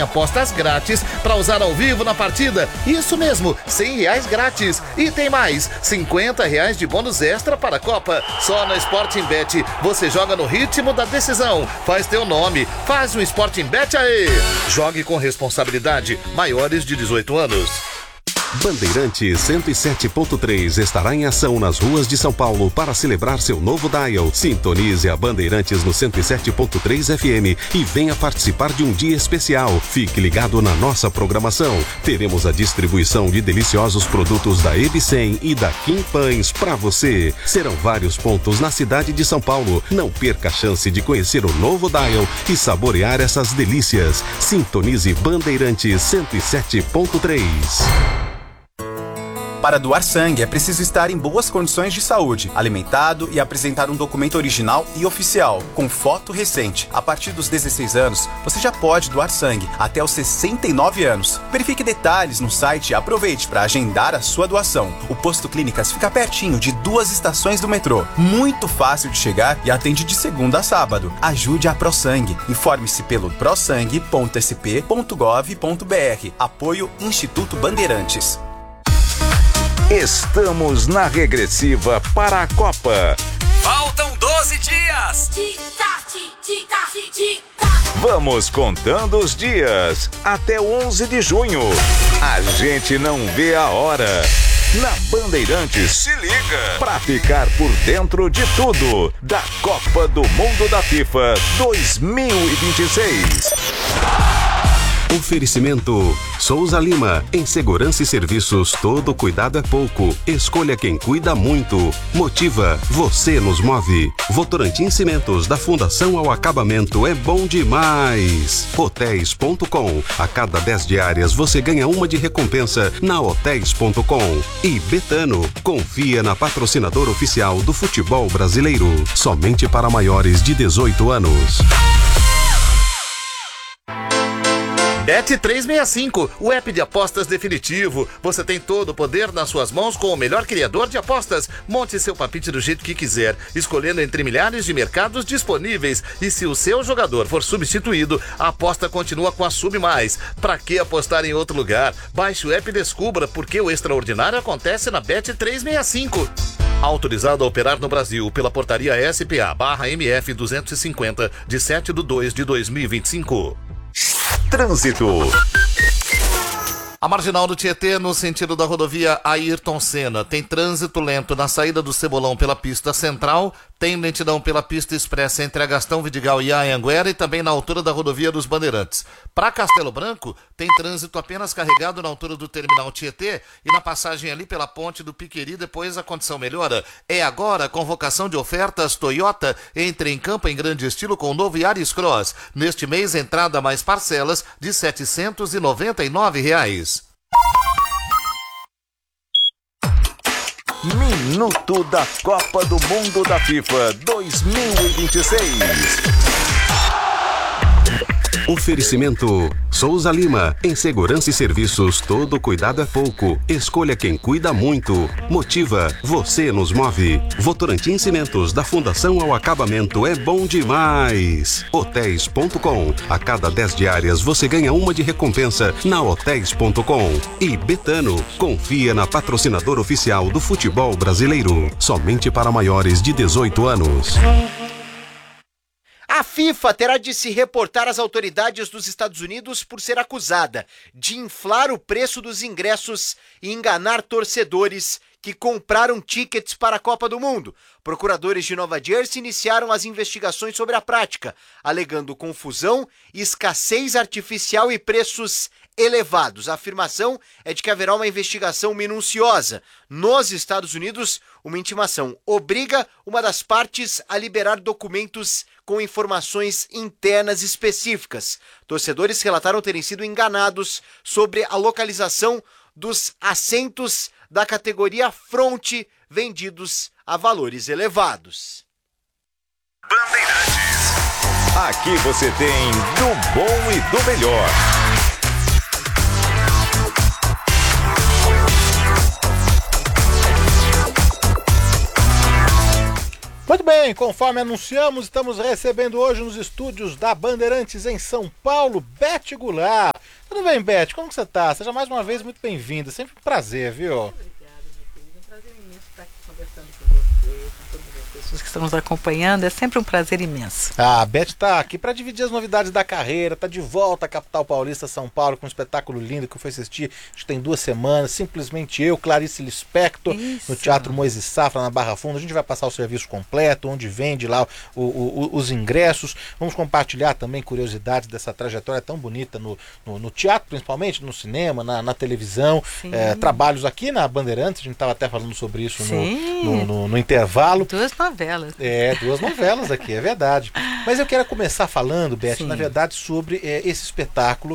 apostas grátis para usar ao vivo na partida. Isso mesmo, R$100 grátis. E tem mais, R$50 de bônus extra para a Copa. Só na Sporting Bet você joga no ritmo da decisão. Faz teu nome, faz um Sporting Bet aí. Jogue com responsabilidade, maiores de 18 anos. Bandeirantes 107.3 estará em ação nas ruas de São Paulo para celebrar seu novo dial. Sintonize a Bandeirantes no 107.3 FM e venha participar de um dia especial. Fique ligado na nossa programação. Teremos a distribuição de deliciosos produtos da Ebicem e da Kim Pães para você. Serão vários pontos na cidade de São Paulo. Não perca a chance de conhecer o novo dial e saborear essas delícias. Sintonize Bandeirantes 107.3. Para doar sangue, é preciso estar em boas condições de saúde, alimentado e apresentar um documento original e oficial, com foto recente. A partir dos 16 anos, você já pode doar sangue, até os 69 anos. Verifique detalhes no site e aproveite para agendar a sua doação. O Posto Clínicas fica pertinho de 2 estações do metrô. Muito fácil de chegar e atende de segunda a sábado. Ajude a ProSangue. Informe-se pelo prosangue.sp.gov.br. Apoio Instituto Bandeirantes. Estamos na regressiva para a Copa. Faltam 12 dias. Vamos contando os dias até 11 de junho. A gente não vê a hora. Na Bandeirantes, se liga para ficar por dentro de tudo da Copa do Mundo da FIFA 2026. Oferecimento Souza Lima. Em segurança e serviços, todo cuidado é pouco. Escolha quem cuida muito. Motiva, você nos move. Votorantim Cimentos, da fundação ao acabamento, é bom demais. Hotéis.com. A cada 10 diárias você ganha uma de recompensa na Hotéis.com. E Betano. Confia na patrocinadora oficial do futebol brasileiro. Somente para maiores de 18 anos. Bet365, o app de apostas definitivo. Você tem todo o poder nas suas mãos com o melhor criador de apostas. Monte seu palpite do jeito que quiser, escolhendo entre milhares de mercados disponíveis. E se o seu jogador for substituído, a aposta continua com a Sub Mais. Pra que apostar em outro lugar? Baixe o app e descubra porque o extraordinário acontece na Bet365. Autorizado a operar no Brasil pela portaria SPA/MF 250 de 7/2/2025. Trânsito. A marginal do Tietê, no sentido da rodovia Ayrton Senna, tem trânsito lento na saída do Cebolão pela pista central, tem lentidão pela pista expressa entre a Gastão Vidigal e a Anhanguera e também na altura da rodovia dos Bandeirantes. Para Castelo Branco, tem trânsito apenas carregado na altura do terminal Tietê e na passagem ali pela ponte do Piqueri, depois a condição melhora. É agora a convocação de ofertas Toyota. Entre em campo em grande estilo com o novo Yaris Cross. Neste mês, entrada mais parcelas de R$ 799. Minuto da Copa do Mundo da FIFA 2026. Oferecimento Souza Lima. Em segurança e serviços, todo cuidado é pouco. Escolha quem cuida muito. Motiva, você nos move. Votorantim Cimentos, da fundação ao acabamento, é bom demais. Hotéis.com. A cada 10 diárias você ganha uma de recompensa na Hotéis.com. E Betano. Confia na patrocinadora oficial do futebol brasileiro. Somente para maiores de 18 anos. A FIFA terá de se reportar às autoridades dos Estados Unidos por ser acusada de inflar o preço dos ingressos e enganar torcedores que compraram tickets para a Copa do Mundo. Procuradores de Nova Jersey iniciaram as investigações sobre a prática, alegando confusão, escassez artificial e preços elevados. A afirmação é de que haverá uma investigação minuciosa. Nos Estados Unidos, uma intimação obriga uma das partes a liberar documentos com informações internas específicas. Torcedores relataram terem sido enganados sobre a localização dos assentos da categoria Front vendidos a valores elevados. Bandeirantes. Aqui você tem do bom e do melhor. Muito bem, conforme anunciamos, estamos recebendo hoje nos estúdios da Bandeirantes em São Paulo, Beth Goulart. Tudo bem, Beth? Como que você tá? Seja mais uma vez muito bem-vinda. Sempre um prazer, viu? Obrigada, meu querido. É um prazer imenso estar aqui conversando com você, com todas as pessoas que estão nos acompanhando. É sempre um prazer imenso. A Beth tá aqui para dividir as novidades da carreira, tá de volta à capital paulista, São Paulo, com um espetáculo lindo que eu fui assistir, acho que tem 2 semanas, simplesmente eu, Clarice Lispector, no Teatro Moisés Safra, na Barra Funda. A gente vai passar o serviço completo, onde vende lá os ingressos. Vamos compartilhar também curiosidades dessa trajetória tão bonita no teatro, principalmente, no cinema, na televisão. Trabalhos aqui na Bandeirantes, a gente estava até falando sobre isso no intervalo. 2 novelas. 2 novelas aqui, é verdade. Mas eu quero começar falando, Beth, na verdade, sobre esse espetáculo.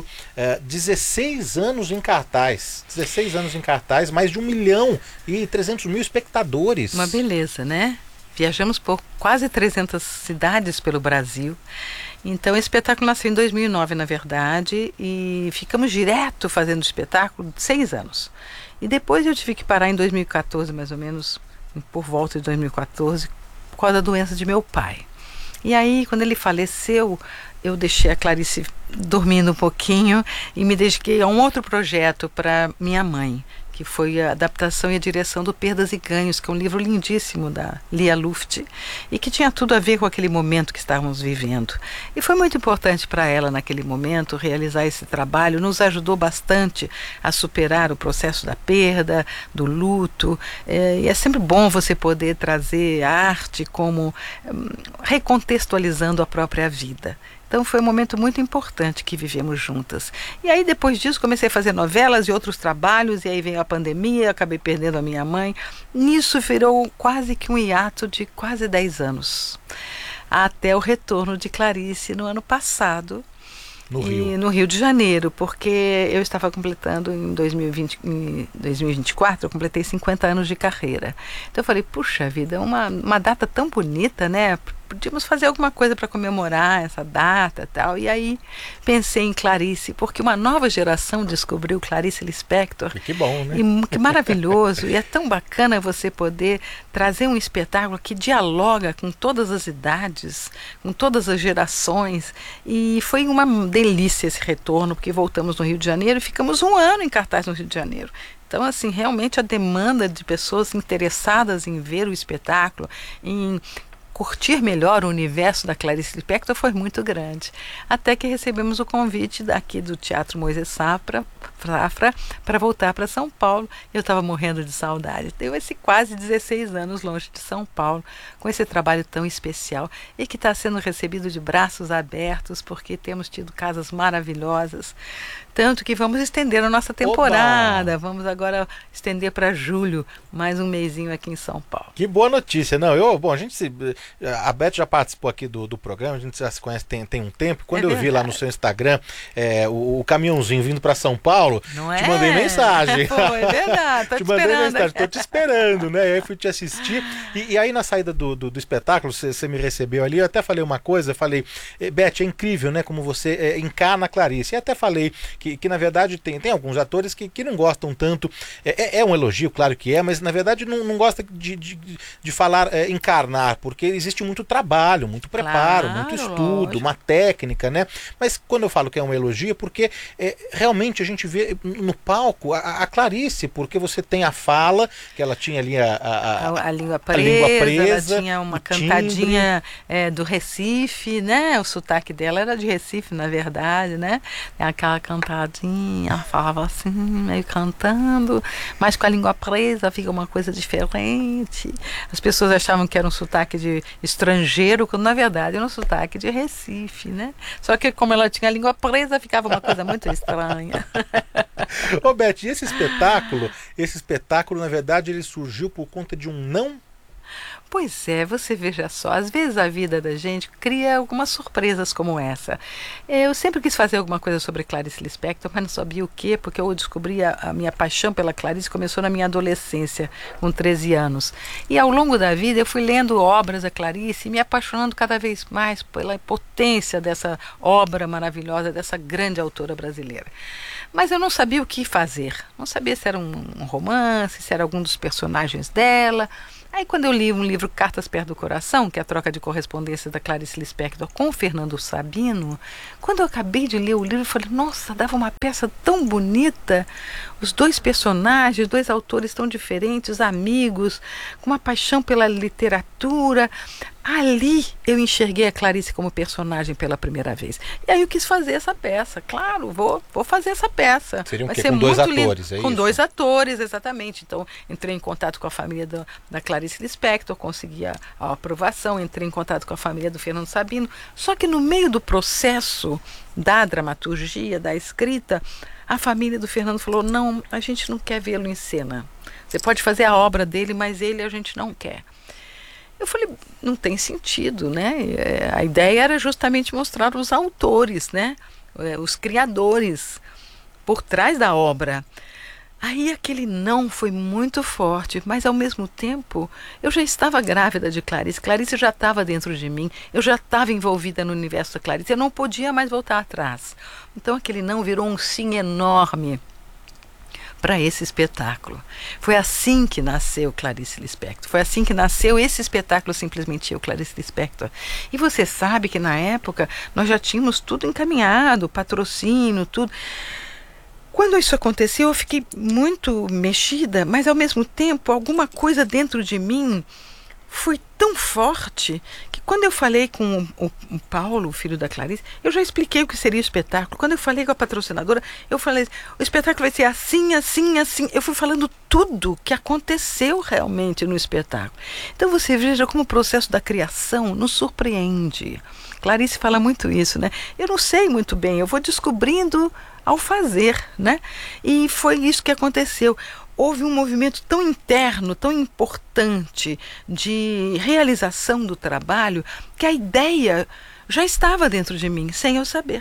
16 anos em cartaz. 16 anos em cartaz, mais de 1.300.000 espectadores. Uma beleza, né? Viajamos por quase 300 cidades pelo Brasil. Então, esse espetáculo nasceu em 2009, na verdade, e ficamos direto fazendo o espetáculo 6 anos. E depois eu tive que parar em 2014, mais ou menos, por volta de 2014, por causa da doença de meu pai. E aí, quando ele faleceu, eu deixei a Clarice dormindo um pouquinho e me dediquei a um outro projeto para minha mãe, que foi a adaptação e a direção do Perdas e Ganhos, que é um livro lindíssimo da Lia Luft, e que tinha tudo a ver com aquele momento que estávamos vivendo. E foi muito importante para ela, naquele momento, realizar esse trabalho. Nos ajudou bastante a superar o processo da perda, do luto. E é sempre bom você poder trazer a arte como recontextualizando a própria vida. Então foi um momento muito importante que vivemos juntas. E aí depois disso comecei a fazer novelas e outros trabalhos, e aí veio a pandemia, acabei perdendo a minha mãe. Nisso virou quase que um hiato de quase 10 anos. Até o retorno de Clarice no ano passado. No Rio de Janeiro, porque eu estava completando em 2024, eu completei 50 anos de carreira. Então eu falei, puxa vida, uma data tão bonita, né? Podíamos fazer alguma coisa para comemorar essa data e tal. E aí pensei em Clarice, porque uma nova geração descobriu Clarice Lispector. Que bom, né? E que maravilhoso. E é tão bacana você poder trazer um espetáculo que dialoga com todas as idades, com todas as gerações. E foi uma delícia esse retorno, porque voltamos no Rio de Janeiro e ficamos 1 ano em cartaz no Rio de Janeiro. Então, assim, realmente a demanda de pessoas interessadas em ver o espetáculo, em curtir melhor o universo da Clarice Lispector foi muito grande. Até que recebemos o convite daqui do Teatro Moisés Safra para voltar para São Paulo. Eu estava morrendo de saudade. Tenho esse quase 16 anos longe de São Paulo, com esse trabalho tão especial e que está sendo recebido de braços abertos, porque temos tido casas maravilhosas. Tanto que vamos estender a nossa temporada. Oba! Vamos agora estender para julho, mais um mesinho aqui em São Paulo. Que boa notícia. Não, a Beth já participou aqui do programa, a gente já se conhece tem um tempo. Quando eu vi lá no seu Instagram o caminhãozinho vindo para São Paulo, te mandei mensagem. Foi verdade, te mandei mensagem, tô te esperando, né? Aí fui te assistir. E aí na saída do espetáculo, você me recebeu ali, eu até falei uma coisa, falei, Beth, é incrível, né, como você encarna a Clarice. E até falei que na verdade tem alguns atores que não gostam tanto, é um elogio, claro que é, mas na verdade não gosta de falar encarnar, porque existe muito trabalho, muito preparo, muito estudo, lógico, uma técnica, né? Mas quando eu falo que é um elogio, é porque realmente a gente vê no palco a Clarice, porque você tem a fala, que ela tinha ali a língua presa, ela tinha uma cantadinha do Recife, né? O sotaque dela era de Recife, na verdade, né? Aquela cantadinha, ela falava assim, meio cantando, mas com a língua presa fica uma coisa diferente. As pessoas achavam que era um sotaque de estrangeiro, quando na verdade era um sotaque de Recife, né? Só que como ela tinha a língua presa, ficava uma coisa muito estranha. Ô Beth, e esse espetáculo, na verdade, ele surgiu por conta de um não? Pois é, você veja só, às vezes a vida da gente cria algumas surpresas como essa. Eu sempre quis fazer alguma coisa sobre Clarice Lispector, mas não sabia o quê, porque eu descobri a minha paixão pela Clarice começou na minha adolescência, com 13 anos. E ao longo da vida eu fui lendo obras da Clarice e me apaixonando cada vez mais pela potência dessa obra maravilhosa, dessa grande autora brasileira. Mas eu não sabia o que fazer, não sabia se era um romance, se era algum dos personagens dela. Aí quando eu li um livro, Cartas Perto do Coração, que é a troca de correspondência da Clarice Lispector com o Fernando Sabino, quando eu acabei de ler o livro, eu falei, nossa, dava uma peça tão bonita, os dois personagens, dois autores tão diferentes, amigos, com uma paixão pela literatura. Ali eu enxerguei a Clarice como personagem pela primeira vez. E aí eu quis fazer essa peça. Claro, vou fazer essa peça. Seria Vai o quê? ser Com dois muito atores, lindo. é Com isso? 2 atores, exatamente. Então, entrei em contato com a família da Clarice Lispector, consegui a aprovação, entrei em contato com a família do Fernando Sabino. Só que no meio do processo da dramaturgia, da escrita, a família do Fernando falou, não, a gente não quer vê-lo em cena. Você pode fazer a obra dele, mas ele a gente não quer. Eu falei, não tem sentido, né? A ideia era justamente mostrar os autores, né? Os criadores por trás da obra. Aí aquele não foi muito forte, mas ao mesmo tempo eu já estava grávida de Clarice. Clarice já estava dentro de mim, eu já estava envolvida no universo da Clarice, eu não podia mais voltar atrás. Então aquele não virou um sim enorme para esse espetáculo. Foi assim que nasceu Clarice Lispector. Foi assim que nasceu esse espetáculo, Simplesmente Eu, Clarice Lispector. E você sabe que na época nós já tínhamos tudo encaminhado, patrocínio, tudo. Quando isso aconteceu, eu fiquei muito mexida, mas ao mesmo tempo alguma coisa dentro de mim foi tão forte que quando eu falei com o Paulo, o filho da Clarice, eu já expliquei o que seria o espetáculo. Quando eu falei com a patrocinadora, eu falei, o espetáculo vai ser assim, assim, assim. Eu fui falando tudo que aconteceu realmente no espetáculo. Então você veja como o processo da criação nos surpreende. Clarice fala muito isso, né? Eu não sei muito bem, eu vou descobrindo ao fazer, né? E foi isso que aconteceu. Houve um movimento tão interno, tão importante de realização do trabalho, que a ideia já estava dentro de mim, sem eu saber.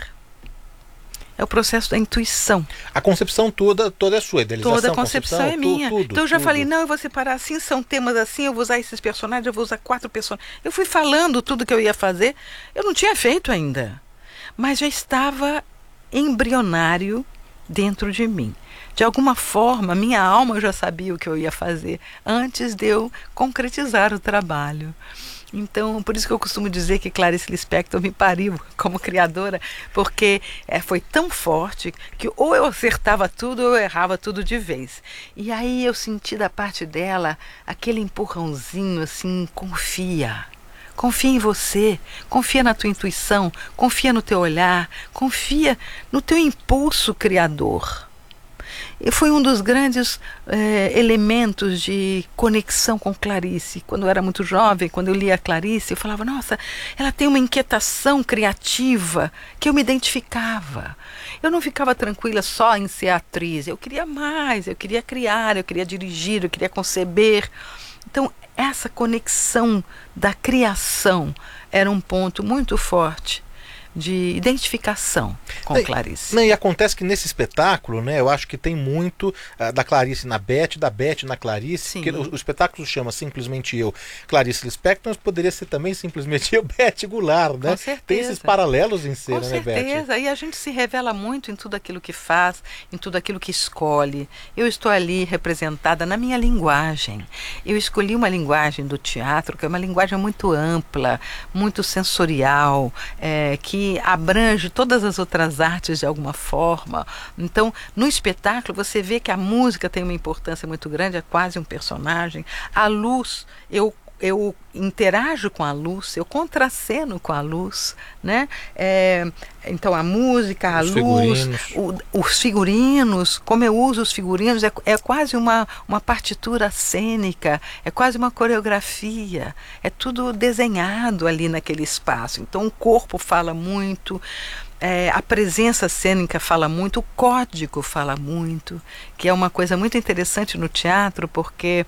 É o processo da intuição. A concepção toda é sua, a idealização, toda a concepção é minha. Tudo, então eu já tudo. falei, não, eu vou separar assim, são temas assim, eu vou usar esses personagens, eu vou usar 4 personagens. Eu fui falando tudo que eu ia fazer, eu não tinha feito ainda, mas já estava embrionário dentro de mim. De alguma forma, minha alma já sabia o que eu ia fazer antes de eu concretizar o trabalho. Então, por isso que eu costumo dizer que Clarice Lispector me pariu como criadora, porque foi tão forte que ou eu acertava tudo ou eu errava tudo de vez. E aí eu senti da parte dela aquele empurrãozinho assim, confia. Confia em você, confia na tua intuição, confia no teu olhar, confia no teu impulso criador. E foi um dos grandes elementos de conexão com Clarice. Quando eu era muito jovem, quando eu lia Clarice, eu falava, nossa, ela tem uma inquietação criativa que eu me identificava. Eu não ficava tranquila só em ser atriz, eu queria mais, eu queria criar, eu queria dirigir, eu queria conceber. Então, essa conexão da criação era um ponto muito forte de identificação com Clarice. E acontece que nesse espetáculo, né, eu acho que tem muito da Clarice na Beth, da Beth na Clarice. Sim. Que o espetáculo chama Simplesmente Eu, Clarice Lispector, mas poderia ser também Simplesmente Eu, Beth Goulart, né? Com certeza. Tem esses paralelos em cena, Com né, Beth? certeza, e a gente se revela muito em tudo aquilo que faz, em tudo aquilo que escolhe. Eu estou ali representada na minha linguagem. Eu escolhi uma linguagem do teatro, que é uma linguagem muito ampla, muito sensorial, que abrange todas as outras artes de alguma forma. Então, no espetáculo, você vê que a música tem uma importância muito grande, é quase um personagem. A luz, eu interajo com a luz, eu contraceno com a luz, né? Então a música, a luz, os figurinos, como eu uso os figurinos, é quase uma partitura cênica, é quase uma coreografia, é tudo desenhado ali naquele espaço. Então o corpo fala muito, a presença cênica fala muito, o código fala muito, que é uma coisa muito interessante no teatro, porque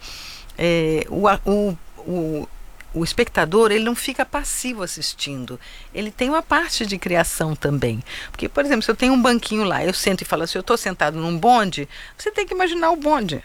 o espectador, ele não fica passivo assistindo, ele tem uma parte de criação também, porque, por exemplo, se eu tenho um banquinho lá, eu sento e falo assim, eu estou sentado num bonde, você tem que imaginar o bonde,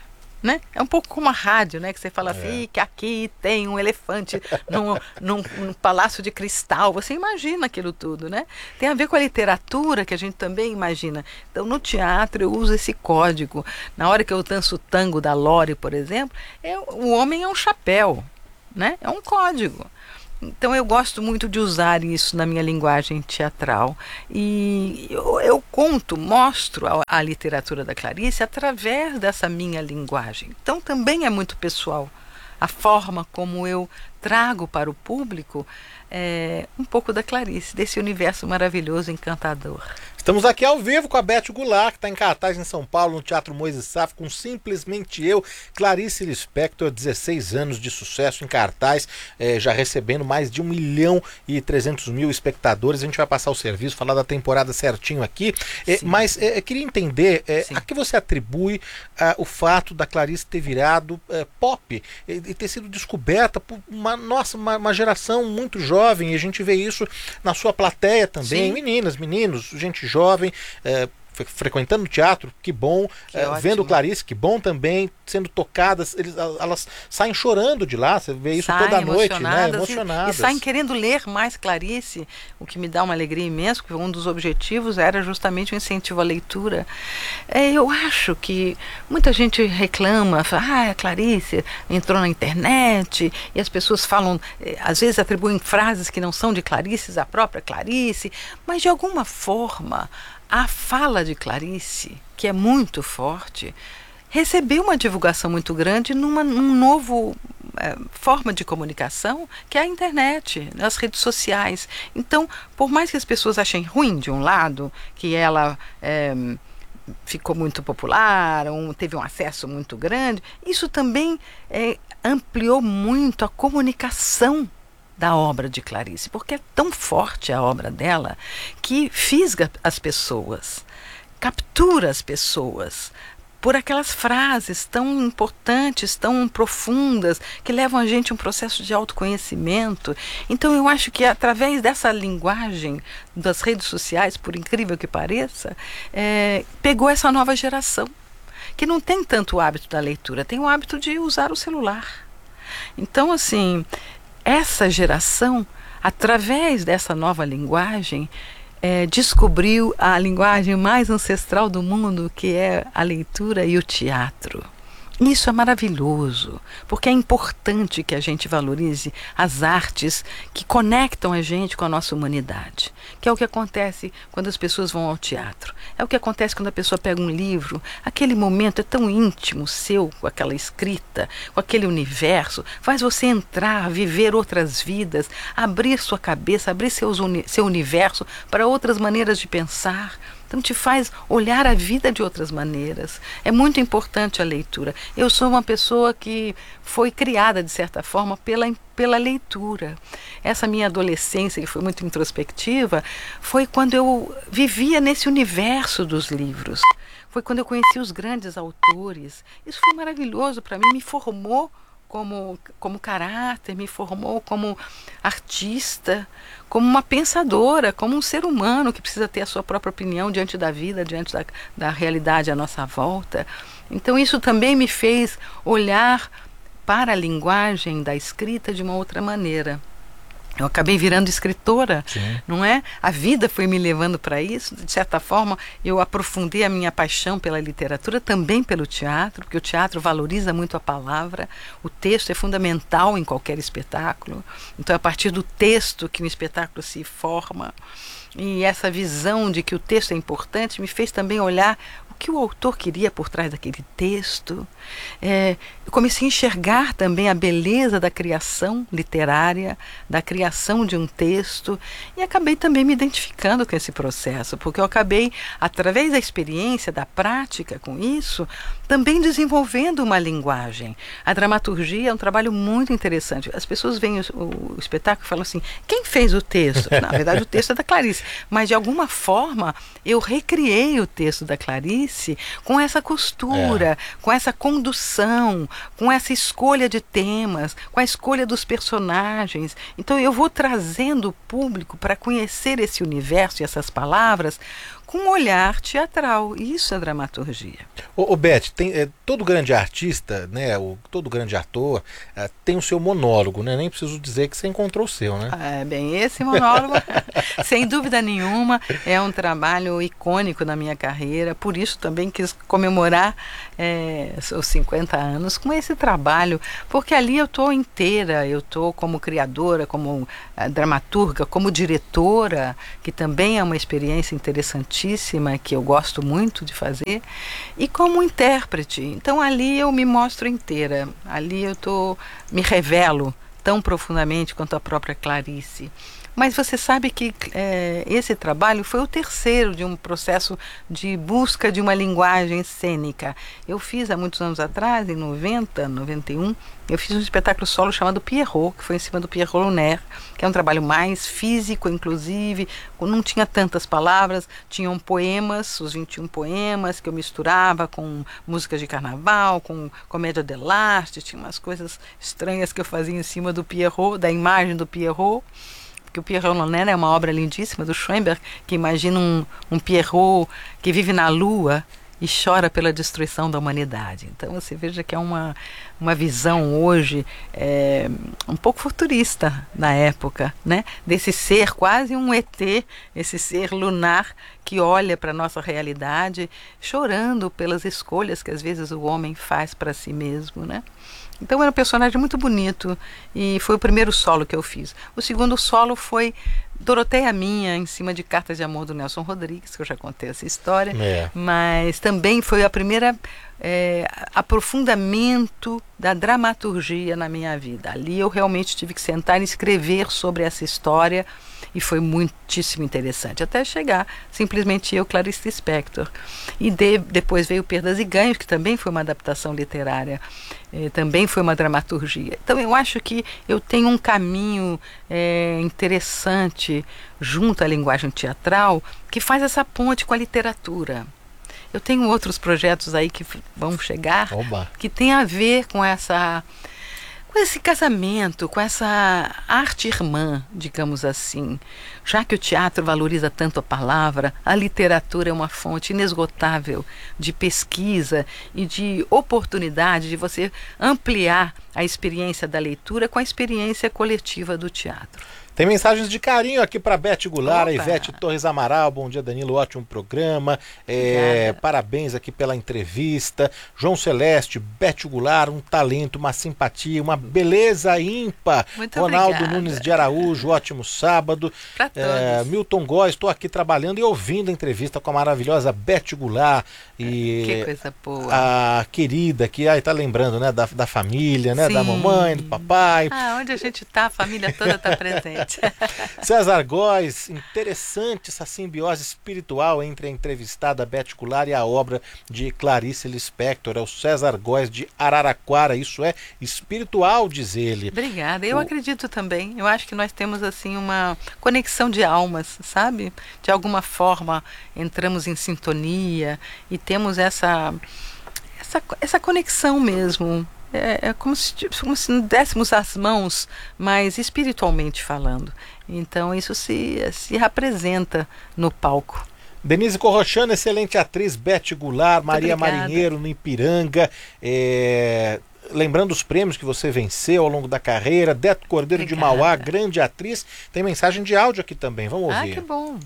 né? É um pouco como a rádio, né? Que você fala assim, que aqui tem um elefante num palácio de cristal. Você imagina aquilo tudo, né? Tem a ver com a literatura, que a gente também imagina. Então, no teatro, eu uso esse código. Na hora que eu danço o tango da Lore, por exemplo, o homem é um chapéu, né? É um código. Então eu gosto muito de usar isso na minha linguagem teatral. E eu mostro a literatura da Clarice através dessa minha linguagem. Então também é muito pessoal. A forma como eu trago para o público um pouco da Clarice, desse universo maravilhoso, encantador. Estamos aqui ao vivo com a Beth Goulart, que está em cartaz em São Paulo, no Teatro Moisés Saf, com Simplesmente Eu. Clarice Lispector, 16 anos de sucesso em cartaz, já recebendo mais de 1.300.000 espectadores. A gente vai passar o serviço, falar da temporada certinho aqui. Mas queria entender a que você atribui o fato da Clarice ter virado pop e ter sido descoberta por uma geração muito jovem. E a gente vê isso na sua plateia também. Sim. Meninas, meninos, gente jovem, frequentando o teatro, que bom, vendo Clarice, que bom também, sendo tocadas, elas saem chorando de lá, você vê isso toda noite, né? Emocionadas. E saem querendo ler mais Clarice, o que me dá uma alegria imensa, porque um dos objetivos era justamente o incentivo à leitura. Eu acho que muita gente reclama, fala, a Clarice entrou na internet, e as pessoas falam, às vezes atribuem frases que não são de Clarice, a própria Clarice, mas de alguma forma a fala de Clarice, que é muito forte, recebeu uma divulgação muito grande num novo forma de comunicação, que é a internet, as redes sociais. Então, por mais que as pessoas achem ruim de um lado, que ela ficou muito popular, teve um acesso muito grande, isso também ampliou muito a comunicação da obra de Clarice, porque é tão forte a obra dela que fisga as pessoas, captura as pessoas por aquelas frases tão importantes, tão profundas, que levam a gente a um processo de autoconhecimento. Então eu acho que através dessa linguagem das redes sociais, por incrível que pareça, pegou essa nova geração, que não tem tanto o hábito da leitura, tem o hábito de usar o celular. Então, assim, essa geração, através dessa nova linguagem, descobriu a linguagem mais ancestral do mundo, que é a leitura e o teatro. Isso é maravilhoso, porque é importante que a gente valorize as artes que conectam a gente com a nossa humanidade, que é o que acontece quando as pessoas vão ao teatro, é o que acontece quando a pessoa pega um livro. Aquele momento é tão íntimo seu, com aquela escrita, com aquele universo, faz você entrar, viver outras vidas, abrir sua cabeça, abrir seu universo para outras maneiras de pensar. Então te faz olhar a vida de outras maneiras. É muito importante a leitura. Eu sou uma pessoa que foi criada, de certa forma, pela leitura. Essa minha adolescência, que foi muito introspectiva, foi quando eu vivia nesse universo dos livros. Foi quando eu conheci os grandes autores. Isso foi maravilhoso para mim, me formou como caráter, me formou como artista, como uma pensadora, como um ser humano que precisa ter a sua própria opinião diante da vida, diante da realidade à nossa volta. Então isso também me fez olhar para a linguagem da escrita de uma outra maneira. Eu acabei virando escritora, sim, não é? A vida foi me levando para isso. De certa forma, eu aprofundei a minha paixão pela literatura, também pelo teatro, porque o teatro valoriza muito a palavra. O texto é fundamental em qualquer espetáculo. Então, é a partir do texto que o espetáculo se forma. E essa visão de que o texto é importante me fez também olhar o que o autor queria por trás daquele texto. Eu comecei a enxergar também a beleza da criação literária, da criação de um texto, e acabei também me identificando com esse processo, porque eu acabei, através da experiência, da prática com isso, também desenvolvendo uma linguagem. A dramaturgia é um trabalho muito interessante. As pessoas veem o espetáculo e falam assim, quem fez o texto? Na verdade, o texto é da Clarice, mas de alguma forma eu recriei o texto da Clarice com essa costura, com essa condução, com essa escolha de temas, com a escolha dos personagens. Então eu vou trazendo o público para conhecer esse universo e essas palavras com um olhar teatral. Isso é dramaturgia. Ô Beth, todo grande artista, né, todo grande ator tem o seu monólogo, né? Nem preciso dizer que você encontrou o seu, né? Bem, esse monólogo, sem dúvida nenhuma, é um trabalho icônico na minha carreira. Por isso também quis comemorar os 50 anos com esse trabalho, porque ali eu estou inteira, eu estou como criadora, como dramaturga, como diretora, que também é uma experiência interessantíssima, que eu gosto muito de fazer, e como intérprete. Então ali eu me mostro inteira, ali eu me revelo tão profundamente quanto a própria Clarice. Mas você sabe que esse trabalho foi o terceiro de um processo de busca de uma linguagem cênica. Eu fiz há muitos anos atrás, em 90, 91, eu fiz um espetáculo solo chamado Pierrot, que foi em cima do Pierrot Lunaire, que é um trabalho mais físico, inclusive, não tinha tantas palavras, tinham poemas, os 21 poemas, que eu misturava com músicas de carnaval, com comédia dell'arte, tinha umas coisas estranhas que eu fazia em cima do Pierrot, da imagem do Pierrot. Que o Pierrot Lunaire é uma obra lindíssima do Schoenberg, que imagina um Pierrot que vive na lua e chora pela destruição da humanidade. Então você veja que é uma visão hoje um pouco futurista na época, né? Desse ser quase um ET, esse ser lunar que olha para a nossa realidade chorando pelas escolhas que às vezes o homem faz para si mesmo, né? Então era um personagem muito bonito e foi o primeiro solo que eu fiz. O segundo solo foi Doroteia Minha, em cima de Cartas de Amor do Nelson Rodrigues, que eu já contei essa história, mas também foi a primeira aprofundamento da dramaturgia na minha vida. Ali eu realmente tive que sentar e escrever sobre essa história e foi muitíssimo interessante, até chegar simplesmente eu, Clarice Lispector. E depois veio Perdas e Ganhos, que também foi uma adaptação literária, também foi uma dramaturgia. Então eu acho que eu tenho um caminho interessante junto à linguagem teatral que faz essa ponte com a literatura. Eu tenho outros projetos aí que vão chegar, que tem a ver com esse casamento, com essa arte irmã, digamos assim. Já que o teatro valoriza tanto a palavra, a literatura é uma fonte inesgotável de pesquisa e de oportunidade de você ampliar a experiência da leitura com a experiência coletiva do teatro. Tem mensagens de carinho aqui para Beth Goulart, Ivete Torres Amaral. Bom dia, Danilo, ótimo programa. Parabéns aqui pela entrevista. João Celeste, Beth Goulart, um talento, uma simpatia, uma beleza ímpar. Muito Ronaldo obrigada. Nunes de Araújo, ótimo sábado. Para todos. Milton Góes, estou aqui trabalhando e ouvindo a entrevista com a maravilhosa Beth Goulart. Que coisa boa. A querida que está lembrando, né, da família, né, da mamãe, do papai. Onde a gente está, a família toda está presente. César Góes, interessante essa simbiose espiritual entre a entrevistada Beth Goulart e a obra de Clarice Lispector. É o César Góes de Araraquara, isso é espiritual, diz ele. Obrigada, eu acredito também. Eu acho que nós temos assim uma conexão de almas, sabe? De alguma forma entramos em sintonia e temos essa conexão mesmo. É como se dessemos as mãos, mas espiritualmente falando. Então isso se apresenta no palco. Denise Corrochano, excelente atriz. Beth Goulart, Maria obrigada. Marinheiro no Ipiranga. Lembrando os prêmios que você venceu ao longo da carreira. Deto Cordeiro de Mauá, grande atriz. Tem mensagem de áudio aqui também, vamos ouvir. Que bom.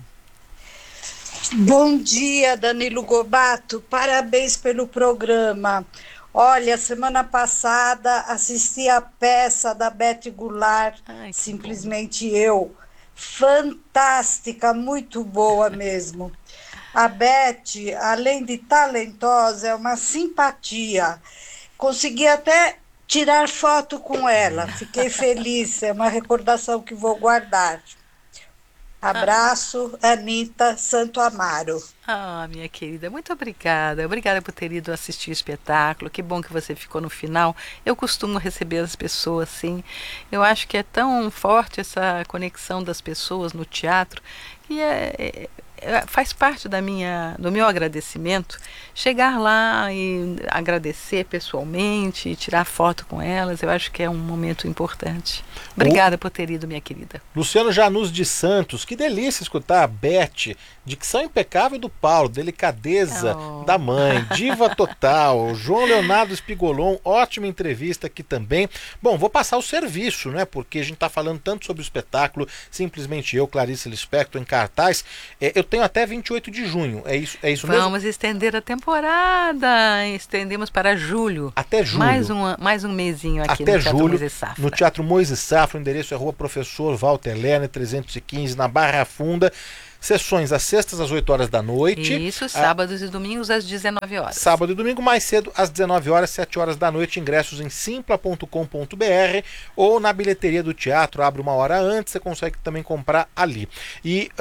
Bom dia, Danilo Gobato. Parabéns pelo programa. Olha, semana passada assisti a peça da Beth Goulart, Simplesmente Eu. Fantástica, muito boa mesmo. A Beth, além de talentosa, é uma simpatia. Consegui até tirar foto com ela. Fiquei feliz, é uma recordação que vou guardar. Abraço, Anitta Santo Amaro. Minha querida, muito obrigada. Obrigada por ter ido assistir o espetáculo. Que bom que você ficou no final. Eu costumo receber as pessoas assim. Eu acho que é tão forte essa conexão das pessoas no teatro que é faz parte do meu agradecimento chegar lá e agradecer pessoalmente, tirar foto com elas. Eu acho que é um momento importante. Obrigada por ter ido, minha querida. Luciano Janus de Santos, que delícia escutar a Beth, dicção impecável do Paulo, delicadeza da mãe, diva total. João Leonardo Espigolon, ótima entrevista aqui também. Bom, vou passar o serviço, né? Porque a gente está falando tanto sobre o espetáculo Simplesmente Eu, Clarice Lispector, em cartaz. Eu tenho até 28 de junho, é isso mesmo? Vamos estender a temporada, estendemos para julho. Até julho. Mais um mesinho aqui até no Teatro julho, Moisés Safra. No Teatro Moisés Safra, o endereço é Rua Professor Walter Lerner, 315, na Barra Funda. Sessões às sextas às 8 horas da noite. Isso, sábados e domingos às 19 horas. Sábado e domingo mais cedo às 19 horas, 7 horas da noite. Ingressos em simpla.com.br ou na bilheteria do teatro. Abre uma hora antes, você consegue também comprar ali. E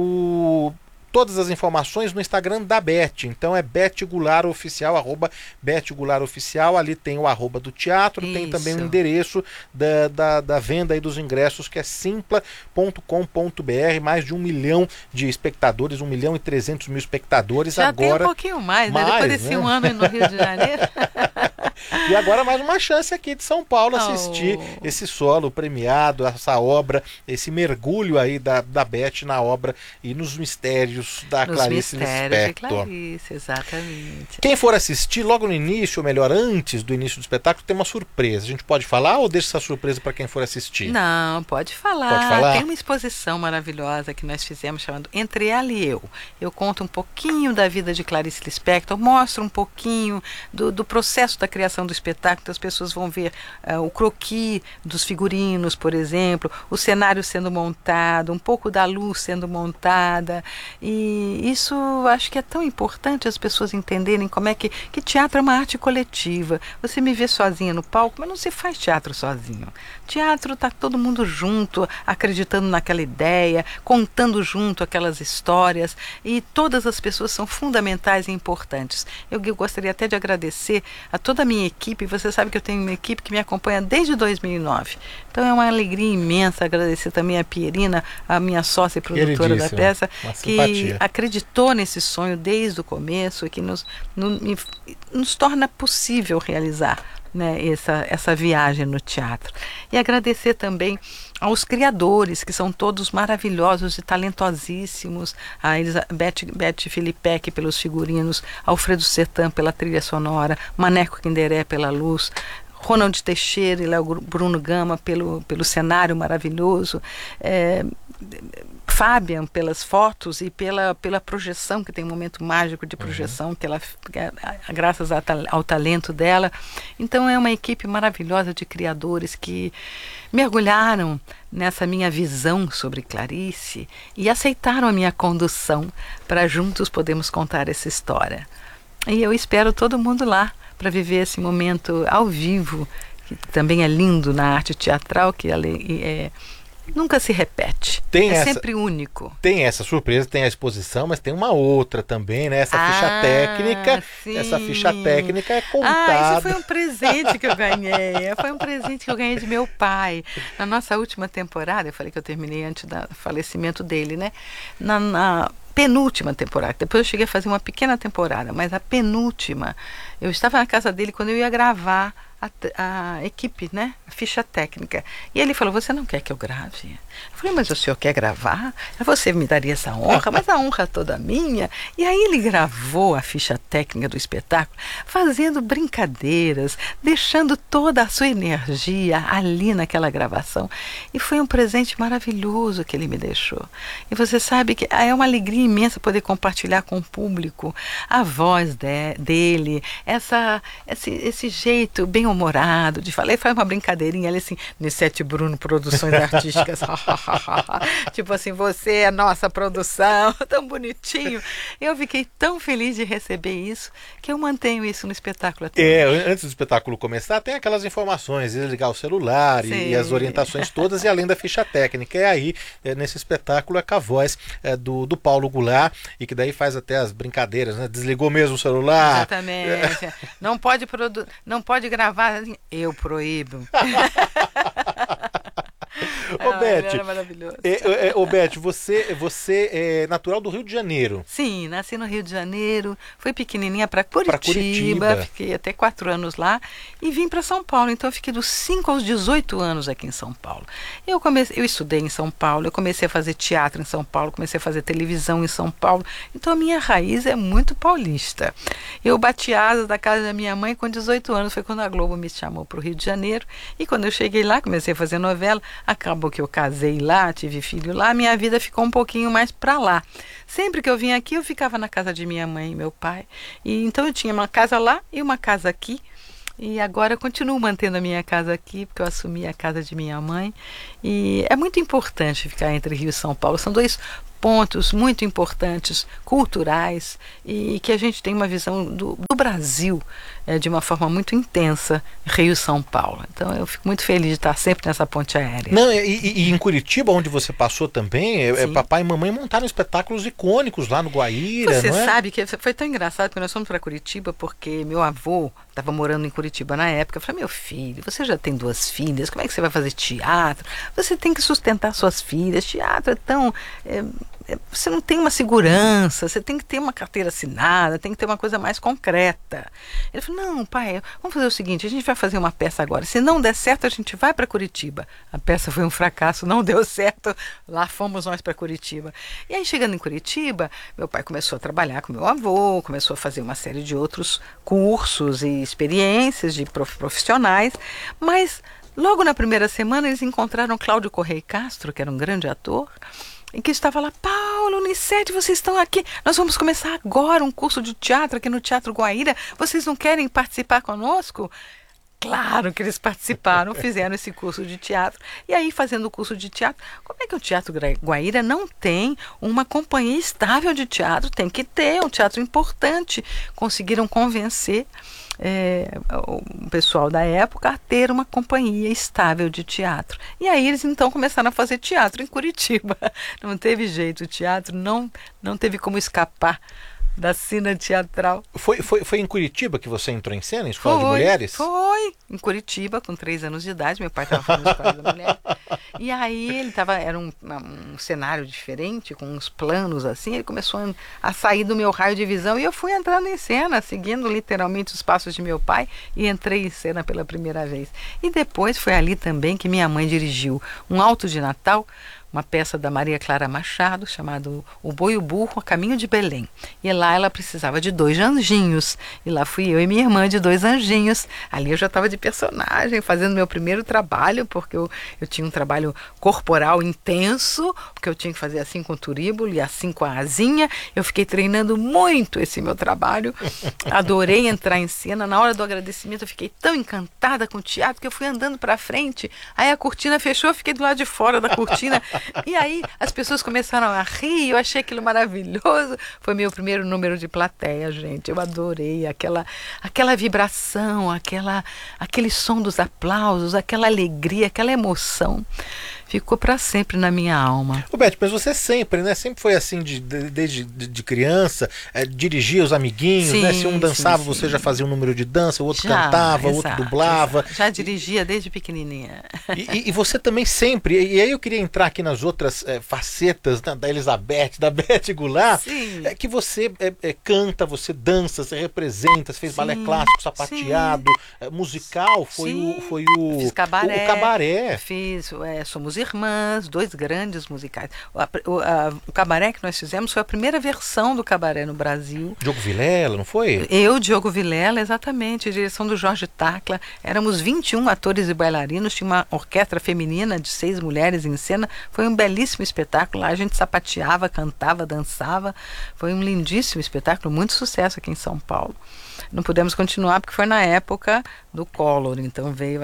todas as informações no Instagram da Beth. Então é Beth Goulart Oficial, @Beth Goulart Oficial. Ali tem o @ do teatro, tem também o endereço da venda aí dos ingressos, que é simpla.com.br. Mais de 1 milhão de espectadores, 1.300.000 espectadores. Já agora tem um pouquinho mais, né? Depois desse um ano no Rio de Janeiro. E agora mais uma chance aqui de São Paulo assistir esse solo premiado, essa obra, esse mergulho aí da Beth na obra e nos mistérios da Clarice Lispector. Clarice, exatamente. Quem for assistir logo no início, ou melhor, antes do início do espetáculo, tem uma surpresa. A gente pode falar ou deixa essa surpresa para quem for assistir? Não, pode falar. Tem uma exposição maravilhosa que nós fizemos chamando Entre Ela e Eu. Eu conto um pouquinho da vida de Clarice Lispector, mostro um pouquinho do processo da criação do espetáculo. Então as pessoas vão ver o croquis dos figurinos, por exemplo, o cenário sendo montado, um pouco da luz sendo montada. E isso acho que é tão importante as pessoas entenderem como é que teatro é uma arte coletiva. Você me vê sozinha no palco, mas não se faz teatro sozinho. Teatro está todo mundo junto, acreditando naquela ideia, contando junto aquelas histórias, e todas as pessoas são fundamentais e importantes. Eu gostaria até de agradecer a toda a minha equipe. Você sabe que eu tenho uma equipe que me acompanha desde 2009. Então é uma alegria imensa agradecer também a Pierina, a minha sócia e produtora da peça, que acreditou nesse sonho desde o começo e que nos torna possível realizar, né, essa viagem no teatro. E agradecer também aos criadores, que são todos maravilhosos e talentosíssimos, a Beth Filipek pelos figurinos, Alfredo Sertan pela trilha sonora, Maneco Kinderé pela luz, Ronald Teixeira e Léo Bruno Gama pelo cenário maravilhoso, Fabian pelas fotos e pela projeção, que tem um momento mágico de projeção, graças ao talento dela. Então é uma equipe maravilhosa de criadores que mergulharam nessa minha visão sobre Clarice e aceitaram a minha condução para juntos podermos contar essa história. E eu espero todo mundo lá para viver esse momento ao vivo, que também é lindo na arte teatral, que nunca se repete. Sempre único. Tem essa surpresa, tem a exposição, mas tem uma outra também, né? Essa ficha técnica. Sim. Essa ficha técnica é contada. Isso foi um presente que eu ganhei. Foi um presente que eu ganhei de meu pai. Na nossa última temporada, eu falei que eu terminei antes do falecimento dele, né? Na penúltima temporada. Depois eu cheguei a fazer uma pequena temporada, mas a penúltima, eu estava na casa dele quando eu ia gravar a equipe, né? A ficha técnica. E ele falou: você não quer que eu grave? Eu falei: mas o senhor quer gravar? Você me daria essa honra? Mas a honra é toda minha. E aí ele gravou a ficha técnica do espetáculo, fazendo brincadeiras, deixando toda a sua energia ali naquela gravação. E foi um presente maravilhoso que ele me deixou. E você sabe que é uma alegria imensa poder compartilhar com o público a voz dele, esse jeito bem humorado de falar. Ele faz uma brincadeirinha ali assim, Nissete Bruno Produções Artísticas. Tipo assim, você é nossa produção, tão bonitinho. Eu fiquei tão feliz de receber isso, que eu mantenho isso no espetáculo até hoje. Antes do espetáculo começar, tem aquelas informações, desligar o celular e as orientações todas, e além da ficha técnica. E aí, nesse espetáculo, é com a voz do Paulo Goulart, e que daí faz até as brincadeiras, né? Desligou mesmo o celular. Exatamente. Não pode gravar, eu proíbo. Ô, Beth, era maravilhoso. Ô, Beth, você é natural do Rio de Janeiro. Sim, nasci no Rio de Janeiro, fui pequenininha para Curitiba, fiquei até 4 anos lá e vim para São Paulo. Então eu fiquei dos 5 aos 18 anos aqui em São Paulo. Eu estudei em São Paulo, eu comecei a fazer teatro em São Paulo, comecei a fazer televisão em São Paulo. Então a minha raiz é muito paulista. Eu bati asas da casa da minha mãe com 18 anos, foi quando a Globo me chamou para o Rio de Janeiro. E quando eu cheguei lá, comecei a fazer novela, acabou que eu casei lá, tive filho lá, minha vida ficou um pouquinho mais para lá. Sempre que eu vinha aqui, eu ficava na casa de minha mãe e meu pai. E então eu tinha uma casa lá e uma casa aqui. E agora eu continuo mantendo a minha casa aqui, porque eu assumi a casa de minha mãe. E é muito importante ficar entre Rio e São Paulo. São 2 pontos muito importantes, culturais, e que a gente tem uma visão do Brasil de uma forma muito intensa, Rio e São Paulo. Então eu fico muito feliz de estar sempre nessa ponte aérea. Não, e em Curitiba, onde você passou também, papai e mamãe montaram espetáculos icônicos lá no Guaíra, Você não é? sabe que foi tão engraçado que nós fomos para Curitiba porque meu avô estava morando em Curitiba na época. Eu falei, meu filho, você já tem 2 filhas, como é que você vai fazer teatro? Você tem que sustentar suas filhas, teatro é tão... você não tem uma segurança, você tem que ter uma carteira assinada, tem que ter uma coisa mais concreta. Ele falou, não, pai, vamos fazer o seguinte, a gente vai fazer uma peça agora, se não der certo a gente vai para Curitiba. A peça foi um fracasso, não deu certo, lá fomos nós para Curitiba. E aí chegando em Curitiba, meu pai começou a trabalhar com meu avô, começou a fazer uma série de outros cursos e experiências de profissionais, mas logo na primeira semana eles encontraram Cláudio Correia Castro, que era um grande ator, e que estava lá, Paulo, Unicete, vocês estão aqui, nós vamos começar agora um curso de teatro aqui no Teatro Guaíra, vocês não querem participar conosco? Claro que eles participaram, fizeram esse curso de teatro. E aí, fazendo o curso de teatro, como é que o Teatro Guaíra não tem uma companhia estável de teatro? Tem que ter, um teatro importante. Conseguiram convencer o pessoal da época a ter uma companhia estável de teatro. E aí eles então começaram a fazer teatro em Curitiba. Não teve jeito, o teatro não teve como escapar da cena teatral. Foi em Curitiba que você entrou em cena, em Escola de Mulheres? Foi, em Curitiba, com 3 anos de idade, meu pai estava fazendo Escola de Mulheres. E aí era um cenário diferente, com uns planos assim, ele começou a sair do meu raio de visão e eu fui entrando em cena, seguindo literalmente os passos de meu pai e entrei em cena pela primeira vez. E depois foi ali também que minha mãe dirigiu um Alto de Natal, uma peça da Maria Clara Machado, chamado O Boi e o Burro, a Caminho de Belém. E lá ela precisava de 2 anjinhos. E lá fui eu e minha irmã de 2 anjinhos. Ali eu já estava de personagem, fazendo meu primeiro trabalho, porque eu tinha um trabalho corporal intenso, porque eu tinha que fazer assim com o turíbulo e assim com a asinha. Eu fiquei treinando muito esse meu trabalho. Adorei entrar em cena. Na hora do agradecimento eu fiquei tão encantada com o teatro que eu fui andando para frente. Aí a cortina fechou, eu fiquei do lado de fora da cortina. E aí as pessoas começaram a rir, eu achei aquilo maravilhoso. Foi meu primeiro número de plateia, gente. Eu adorei aquela vibração, aquele som dos aplausos, aquela alegria, aquela emoção. Ficou para sempre na minha alma. Ô Beth, mas você sempre, né? Sempre foi assim, desde criança, dirigia os amiguinhos, sim, né? Se um dançava, sim. você já fazia um número de dança, o outro cantava, o outro dublava. Já dirigia desde pequenininha. E você também sempre, e aí eu queria entrar aqui nas outras facetas, né, da Elizabeth, da Beth Goulart, que você canta, você dança, você representa, você fez balé clássico, sapateado, musical, foi o... Fiz cabaré. O cabaré. Fiz Somos Irmãs, 2 grandes musicais. O cabaré que nós fizemos foi a primeira versão do cabaré no Brasil. Diogo Vilela, não foi? Eu, Diogo Vilela, exatamente. Direção do Jorge Tacla. Éramos 21 atores e bailarinos. Tinha uma orquestra feminina de 6 mulheres em cena. Foi um belíssimo espetáculo. Lá a gente sapateava, cantava, dançava. Foi um lindíssimo espetáculo. Muito sucesso aqui em São Paulo. Não pudemos continuar porque foi na época do Collor, então veio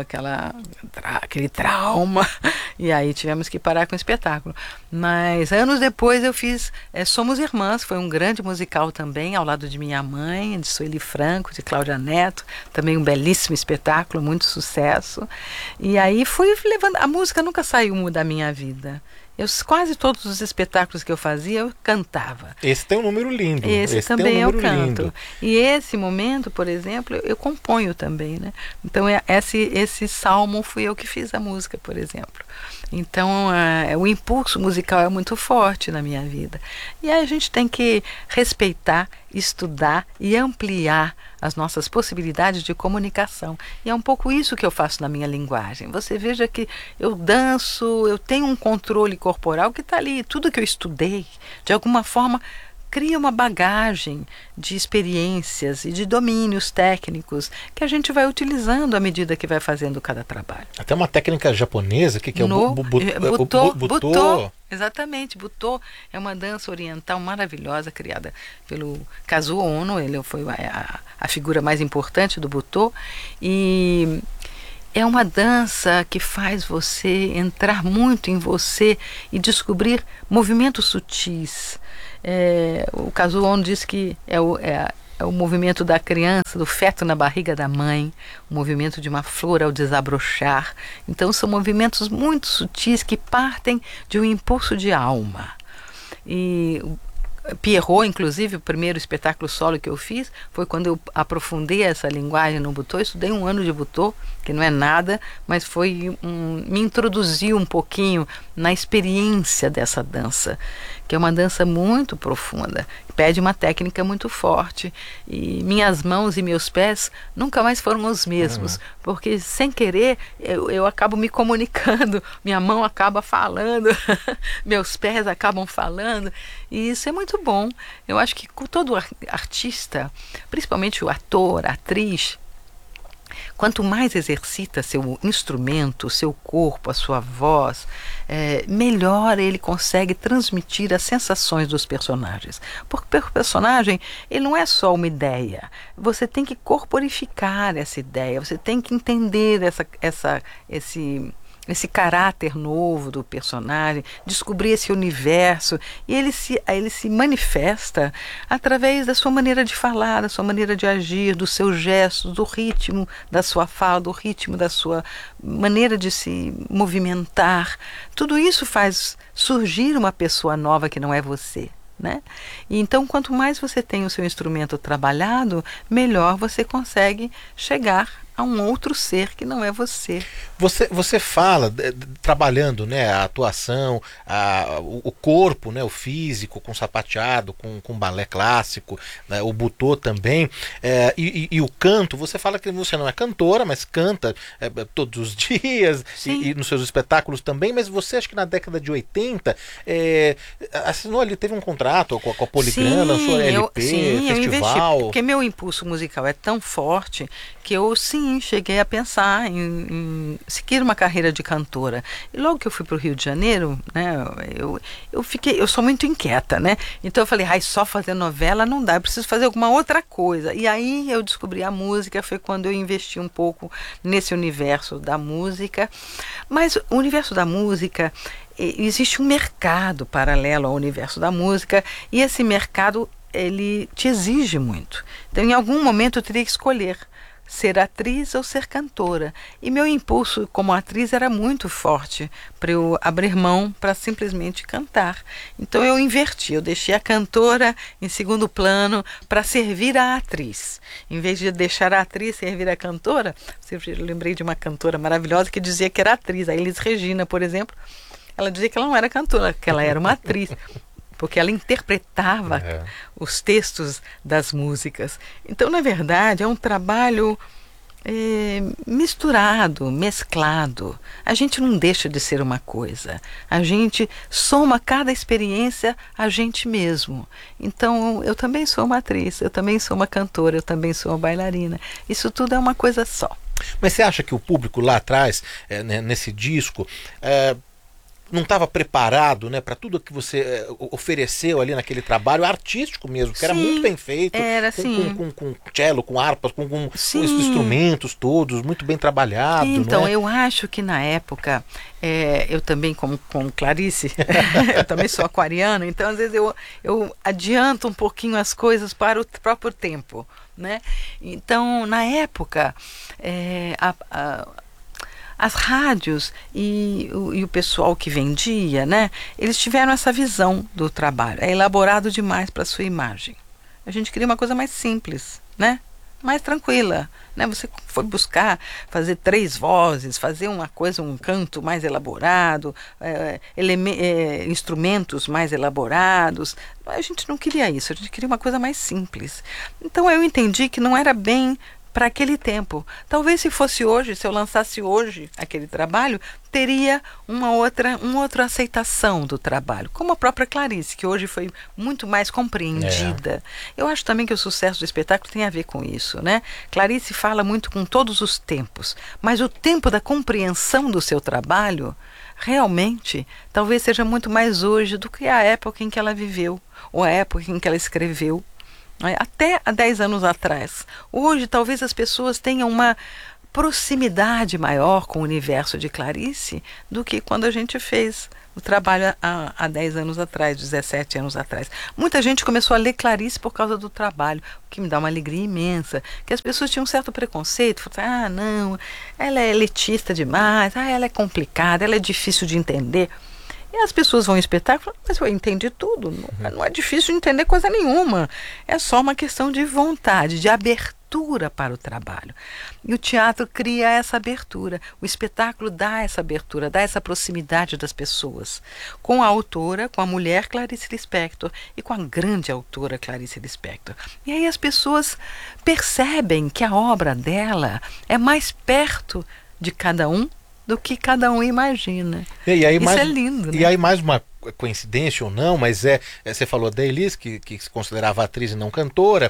aquele trauma e aí tivemos que parar com o espetáculo. Mas anos depois eu fiz Somos Irmãs, foi um grande musical também, ao lado de minha mãe, de Sueli Franco, de Cláudia Neto, também um belíssimo espetáculo, muito sucesso. E aí fui levando, a música nunca saiu da minha vida. Quase todos os espetáculos que eu fazia, eu cantava. Esse tem um número lindo. Esse também tem um eu número canto. lindo. E esse momento, por exemplo, eu componho também, né? Então esse salmo fui eu que fiz a música, por exemplo. Então o impulso musical é muito forte na minha vida. E aí a gente tem que respeitar, estudar e ampliar as nossas possibilidades de comunicação. E é um pouco isso que eu faço na minha linguagem. Você veja que eu danço, eu tenho um controle corporal que está ali. Tudo que eu estudei, de alguma forma, cria uma bagagem de experiências e de domínios técnicos que a gente vai utilizando à medida que vai fazendo cada trabalho. Até uma técnica japonesa, que é o Butô. Exatamente, Butô é uma dança oriental maravilhosa criada pelo Kazuo Ono. Ele foi a figura mais importante do Butô, e é uma dança que faz você entrar muito em você e descobrir movimentos sutis. O Kazuo Ono diz que é o movimento da criança, do feto na barriga da mãe, o movimento de uma flor ao desabrochar. Então são movimentos muito sutis que partem de um impulso de alma. E Pierrot, inclusive, o primeiro espetáculo solo que eu fiz foi quando eu aprofundei essa linguagem no Butô. Eu estudei 1 ano de Butô, que não é nada, mas me introduziu um pouquinho na experiência dessa dança, que é uma dança muito profunda, pede uma técnica muito forte, e minhas mãos e meus pés nunca mais foram os mesmos, porque sem querer eu acabo me comunicando, minha mão acaba falando, meus pés acabam falando, e isso é muito bom. Eu acho que todo artista, principalmente o ator, a atriz, quanto mais exercita seu instrumento, seu corpo, a sua voz, melhor ele consegue transmitir as sensações dos personagens. Porque o personagem, ele não é só uma ideia. Você tem que corporificar essa ideia, você tem que entender esse caráter novo do personagem, descobrir esse universo, e ele se manifesta através da sua maneira de falar, da sua maneira de agir, dos seus gestos, do ritmo da sua fala, do ritmo da sua maneira de se movimentar. Tudo isso faz surgir uma pessoa nova que não é você, né? E então, quanto mais você tem o seu instrumento trabalhado, melhor você consegue chegar a um outro ser que não é você. Você fala, trabalhando, né, a atuação, o corpo, né, o físico, com sapateado, com balé clássico, né, o Butô também, e o canto. Você fala que você não é cantora, mas canta todos os dias e nos seus espetáculos também, mas você, acho que na década de 80, assinou ali, teve um contrato com a Poligram, lançou LP, festival. Eu investi, porque meu impulso musical é tão forte que eu cheguei a pensar em seguir uma carreira de cantora. E logo que eu fui para o Rio de Janeiro, né, eu sou muito inquieta, né? Então eu falei, só fazer novela não dá, eu preciso fazer alguma outra coisa. E aí eu descobri a música, foi quando eu investi um pouco nesse universo da música. Mas o universo da música, existe um mercado paralelo ao universo da música, e esse mercado, ele te exige muito. Então em algum momento eu teria que escolher ser atriz ou ser cantora. E meu impulso como atriz era muito forte para eu abrir mão para simplesmente cantar. Então eu inverti, eu deixei a cantora em segundo plano para servir a atriz. Em vez de deixar a atriz servir a cantora, eu lembrei de uma cantora maravilhosa que dizia que era atriz. A Elis Regina, por exemplo, ela dizia que ela não era cantora, que ela era uma atriz, porque ela interpretava os textos das músicas. Então, na verdade, é um trabalho misturado, mesclado. A gente não deixa de ser uma coisa. A gente soma cada experiência a gente mesmo. Então, eu também sou uma atriz, eu também sou uma cantora, eu também sou uma bailarina. Isso tudo é uma coisa só. Mas você acha que o público lá atrás, nesse disco, não estava preparado, né, para tudo que você ofereceu ali naquele trabalho artístico mesmo, que era muito bem feito, com cello, com harpas, com os instrumentos todos, muito bem trabalhado. Então, né? Eu acho que na época, eu também, como Clarice, eu também sou aquariana, então às vezes eu adianto um pouquinho as coisas para o próprio tempo, né? Então, na época, As rádios e o pessoal que vendia, né, eles tiveram essa visão do trabalho. É elaborado demais para a sua imagem. A gente queria uma coisa mais simples, né? Mais tranquila, né? Você foi buscar fazer 3 vozes, fazer uma coisa, um canto mais elaborado, instrumentos mais elaborados. A gente não queria isso, a gente queria uma coisa mais simples. Então eu entendi que não era bem para aquele tempo. Talvez se fosse hoje, se eu lançasse hoje aquele trabalho, teria uma outra aceitação do trabalho, como a própria Clarice, que hoje foi muito mais compreendida. Eu acho também que o sucesso do espetáculo tem a ver com isso, né? Clarice fala muito com todos os tempos, mas o tempo da compreensão do seu trabalho realmente talvez seja muito mais hoje do que a época em que ela viveu, ou a época em que ela escreveu. Até há 10 anos atrás. Hoje, talvez as pessoas tenham uma proximidade maior com o universo de Clarice do que quando a gente fez o trabalho há 10 anos atrás, 17 anos atrás. Muita gente começou a ler Clarice por causa do trabalho, o que me dá uma alegria imensa, que as pessoas tinham um certo preconceito, falavam, não, ela é elitista demais, ela é complicada, ela é difícil de entender. E as pessoas vão ao espetáculo, mas eu entendi tudo, não é difícil de entender coisa nenhuma. É só uma questão de vontade, de abertura para o trabalho. E o teatro cria essa abertura, o espetáculo dá essa abertura, dá essa proximidade das pessoas. Com a autora, com a mulher Clarice Lispector e com a grande autora Clarice Lispector. E aí as pessoas percebem que a obra dela é mais perto de cada um do que cada um imagina. E aí, isso mais, é lindo, né? E aí mais uma coincidência ou não, mas você falou da Elis, que se considerava atriz e não cantora,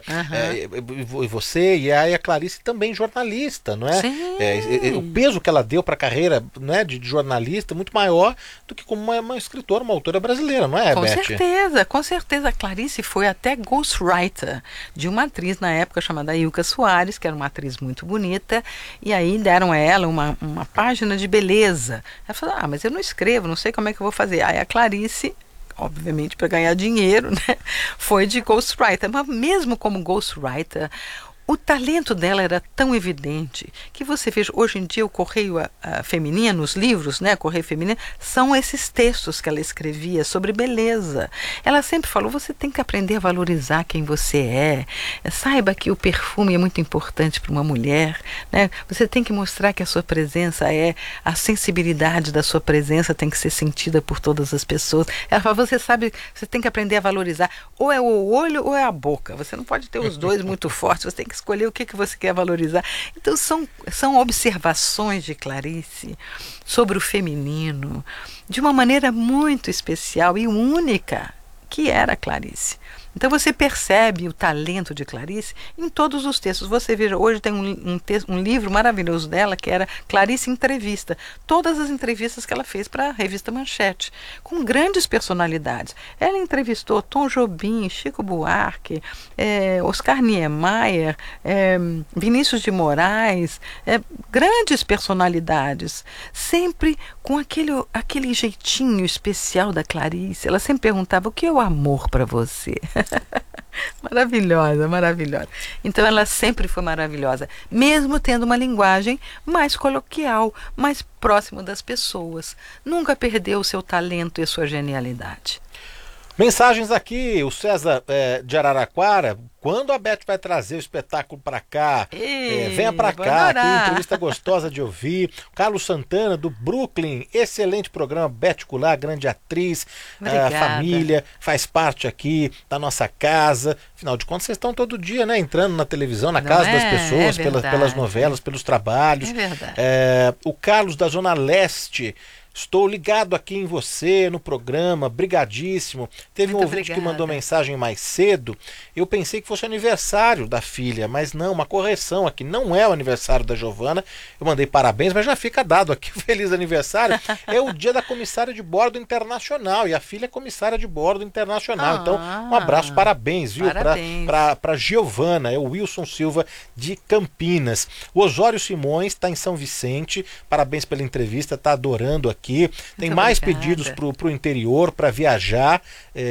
e você, e aí a Clarice também jornalista, não é? Sim. O peso que ela deu para a carreira, né, de jornalista é muito maior do que como uma escritora, uma autora brasileira, não é, Beth? Com certeza. A Clarice foi até ghostwriter de uma atriz na época chamada Ilka Soares, que era uma atriz muito bonita, e aí deram a ela uma página de beleza. Ela falou, mas eu não escrevo, não sei como é que eu vou fazer. Aí a Clarice, obviamente para ganhar dinheiro, né, foi de ghostwriter, mas mesmo como ghostwriter, o talento dela era tão evidente que você veja, hoje em dia o Correio Feminino, os livros, né, Correio Feminino, são esses textos que ela escrevia sobre beleza. Ela sempre falou, você tem que aprender a valorizar quem você é, saiba que o perfume é muito importante para uma mulher, né? Você tem que mostrar que a sua presença a sensibilidade da sua presença tem que ser sentida por todas as pessoas. Ela fala, você sabe, você tem que aprender a valorizar, ou é o olho ou é a boca, você não pode ter os dois muito fortes, você tem que escolher o que você quer valorizar. Então são observações de Clarice sobre o feminino de uma maneira muito especial e única que era Clarice. Então você percebe o talento de Clarice em todos os textos. Você veja, hoje tem um livro maravilhoso dela que era Clarice Entrevista. Todas as entrevistas que ela fez para a revista Manchete, com grandes personalidades. Ela entrevistou Tom Jobim, Chico Buarque, Oscar Niemeyer, Vinícius de Moraes, grandes personalidades, sempre com aquele jeitinho especial da Clarice. Ela sempre perguntava, o que é o amor para você? Maravilhosa, maravilhosa. Então ela sempre foi maravilhosa, mesmo tendo uma linguagem mais coloquial, mais próxima das pessoas. Nunca perdeu o seu talento e a sua genialidade. Mensagens aqui, o César de Araraquara, quando a Beth vai trazer o espetáculo para cá? Venha para cá, que entrevista gostosa de ouvir. Carlos Santana, do Brooklyn, excelente programa, Beth Goulart, grande atriz, família, faz parte aqui da nossa casa. Afinal de contas, vocês estão todo dia, né, entrando na televisão, na casa das pessoas, pelas novelas, pelos trabalhos. É verdade. O Carlos da Zona Leste, estou ligado aqui em você, no programa, brigadíssimo. Teve um ouvinte que mandou mensagem mais cedo, eu pensei que fosse aniversário da filha, mas não, uma correção aqui, não é o aniversário da Giovana, eu mandei parabéns, mas já fica dado aqui, feliz aniversário, é o dia da comissária de bordo internacional, e a filha é comissária de bordo internacional, então um abraço, parabéns, viu, para Giovana, é o Wilson Silva de Campinas. O Osório Simões está em São Vicente, parabéns pela entrevista, está adorando aqui aqui. Tem mais pedidos pro interior, para viajar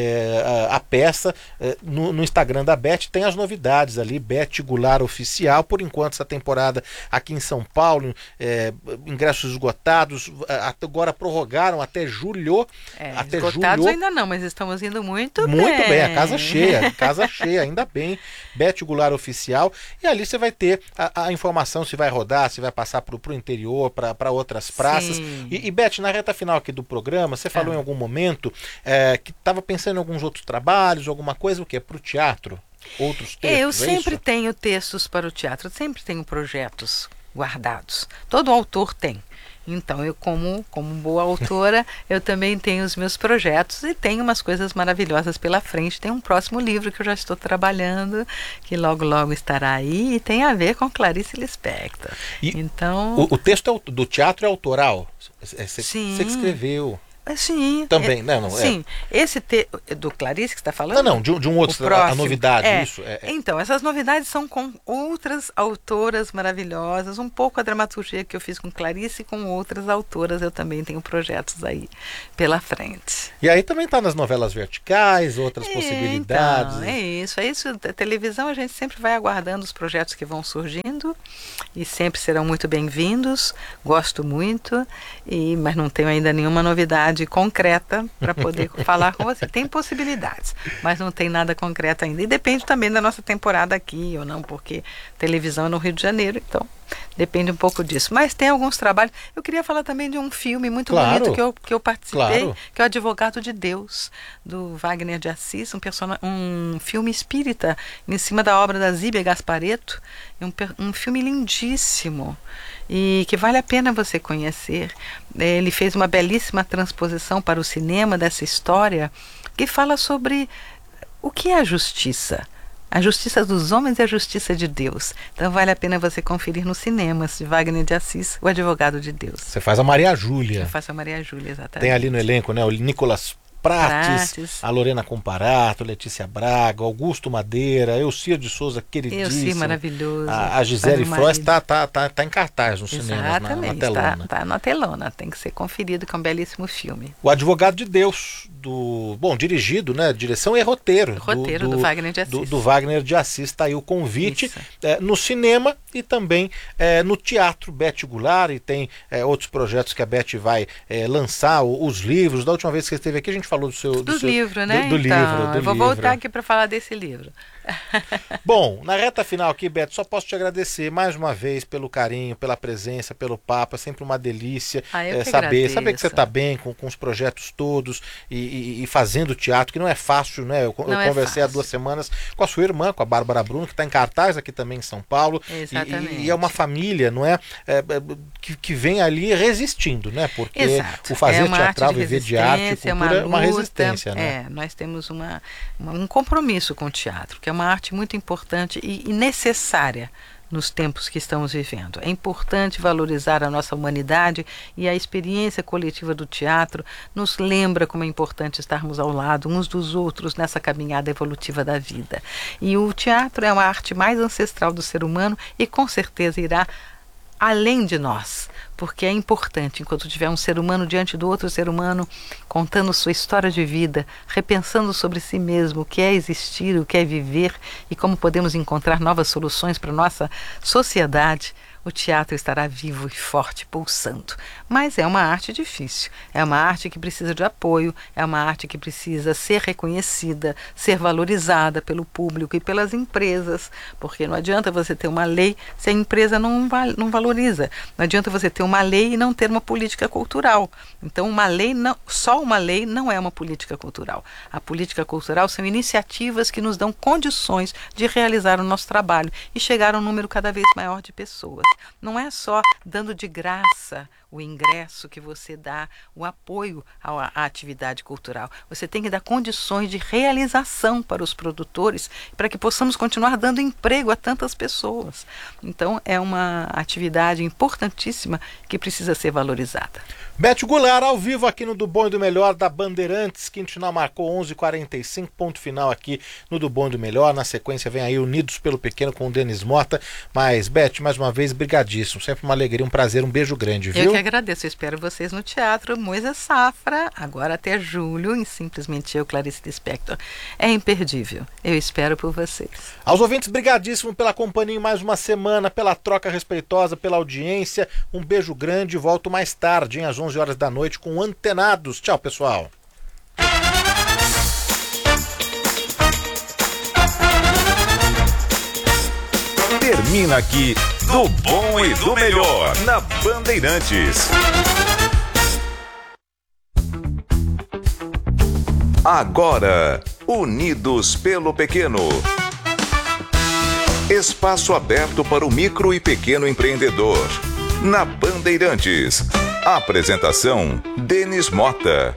a peça. No Instagram da Beth tem as novidades ali, Beth Goulart Oficial. Por enquanto, essa temporada aqui em São Paulo, ingressos esgotados, agora prorrogaram até julho. Até esgotados julho. ainda não, mas estamos indo muito bem. Muito bem, a casa cheia, ainda bem. Beth Goulart Oficial. E ali você vai ter a informação se vai rodar, se vai passar pro interior, para outras praças. E Beth, na reta final aqui do programa, você falou em algum momento que estava pensando em alguns outros trabalhos, alguma coisa, o quê? Para o teatro? Outros textos? Eu sempre tenho textos para o teatro, sempre tenho projetos guardados. Todo autor tem. Então, eu como boa autora, eu também tenho os meus projetos e tenho umas coisas maravilhosas pela frente. Tem um próximo livro que eu já estou trabalhando, que logo, logo estará aí, e tem a ver com Clarice Lispector. Então, o texto do teatro é autoral? Você que escreveu? Sim. Também, sim. Esse do Clarice que você está falando? Não, de um outro, a novidade, isso. Então, essas novidades são com outras autoras maravilhosas, um pouco a dramaturgia que eu fiz com Clarice e com outras autoras, eu também tenho projetos aí pela frente. E aí também está nas novelas verticais, outras possibilidades. Então, é isso. A televisão a gente sempre vai aguardando os projetos que vão surgindo e sempre serão muito bem-vindos, gosto muito, mas não tenho ainda nenhuma novidade concreta para poder falar com você. Tem possibilidades, mas não tem nada concreto ainda. E depende também da nossa temporada aqui ou não, porque televisão é no Rio de Janeiro, então depende um pouco disso. Mas tem alguns trabalhos. Eu queria falar também de um filme muito bonito que eu participei, que é o Advogado de Deus, do Wagner de Assis, um filme espírita em cima da obra da Zíbia Gasparetto, um filme lindíssimo e que vale a pena você conhecer. Ele fez uma belíssima transposição para o cinema dessa história que fala sobre o que é a justiça dos homens e a justiça de Deus. Então vale a pena você conferir nos cinemas de Wagner de Assis, o Advogado de Deus. Você faz a Maria Júlia. Eu faço a Maria Júlia, exatamente. Tem ali no elenco, né, o Nicolas Prates, a Lorena Comparato, Letícia Braga, Augusto Madeira, Elcir de Souza, queridíssimo. Elcir, maravilhoso. A Gisele Frois está em cartaz no cinema, na telona. Está na telona, tem que ser conferido, que é um belíssimo filme. O Advogado de Deus, dirigido, né, direção e roteiro. Do Wagner de Assis. Do Wagner de Assis, está aí o convite no cinema e também no teatro Beth Goulart, e tem outros projetos que a Beth vai lançar, os livros. Da última vez que você esteve aqui, a gente falou do livro, né? Eu vou voltar aqui para falar desse livro. Bom, na reta final aqui, Beto, só posso te agradecer mais uma vez pelo carinho, pela presença, pelo papo. É sempre uma delícia saber que você está bem com os projetos todos e fazendo teatro, que não é fácil, né? Eu conversei há 2 semanas com a sua irmã, com a Bárbara Bruno, que está em cartaz aqui também em São Paulo. Exatamente. E é uma família, não é? Que vem ali resistindo, né? Porque o fazer teatral, viver de arte e cultura é uma resistência, né? Nós temos um compromisso com o teatro, que é uma arte muito importante e necessária nos tempos que estamos vivendo. É importante valorizar a nossa humanidade, e a experiência coletiva do teatro nos lembra como é importante estarmos ao lado uns dos outros nessa caminhada evolutiva da vida. E o teatro é uma arte mais ancestral do ser humano e com certeza irá além de nós, porque é importante, enquanto tiver um ser humano diante do outro ser humano, contando sua história de vida, repensando sobre si mesmo, o que é existir, o que é viver e como podemos encontrar novas soluções para a nossa sociedade, o teatro estará vivo e forte, pulsando. Mas é uma arte difícil, é uma arte que precisa de apoio, é uma arte que precisa ser reconhecida, ser valorizada pelo público e pelas empresas, porque não adianta você ter uma lei se a empresa não valoriza, não adianta você ter uma lei e não ter uma política cultural. Então só uma lei não é uma política cultural. A política cultural são iniciativas que nos dão condições de realizar o nosso trabalho e chegar a um número cada vez maior de pessoas. Não é só dando de graça o ingresso que você dá, o apoio à atividade cultural. Você tem que dar condições de realização para os produtores, para que possamos continuar dando emprego a tantas pessoas. Então, é uma atividade importantíssima que precisa ser valorizada. Beth Goulart ao vivo aqui no Do Bom e do Melhor da Bandeirantes. Quintinal marcou 11h45, ponto final aqui no Do Bom e do Melhor. Na sequência vem aí Unidos pelo Pequeno com o Denis Mota. Mas, Beth, mais uma vez, brigadíssimo. Sempre uma alegria, um prazer, um beijo grande, viu? Eu que agradeço. Eu espero vocês no Teatro Moisés Safra, agora até julho, em Simplesmente Eu, Clarice Lispector. É imperdível. Eu espero por vocês. Aos ouvintes, brigadíssimo pela companhia em mais uma semana, pela troca respeitosa, pela audiência. Um beijo grande. Volto mais tarde, às 11 horas da noite, com Antenados. Tchau, pessoal. Termina aqui Do Bom e do Melhor na Bandeirantes. Agora, Unidos pelo Pequeno. Espaço aberto para o micro e pequeno empreendedor. Na Bandeirantes. Apresentação: Denis Mota.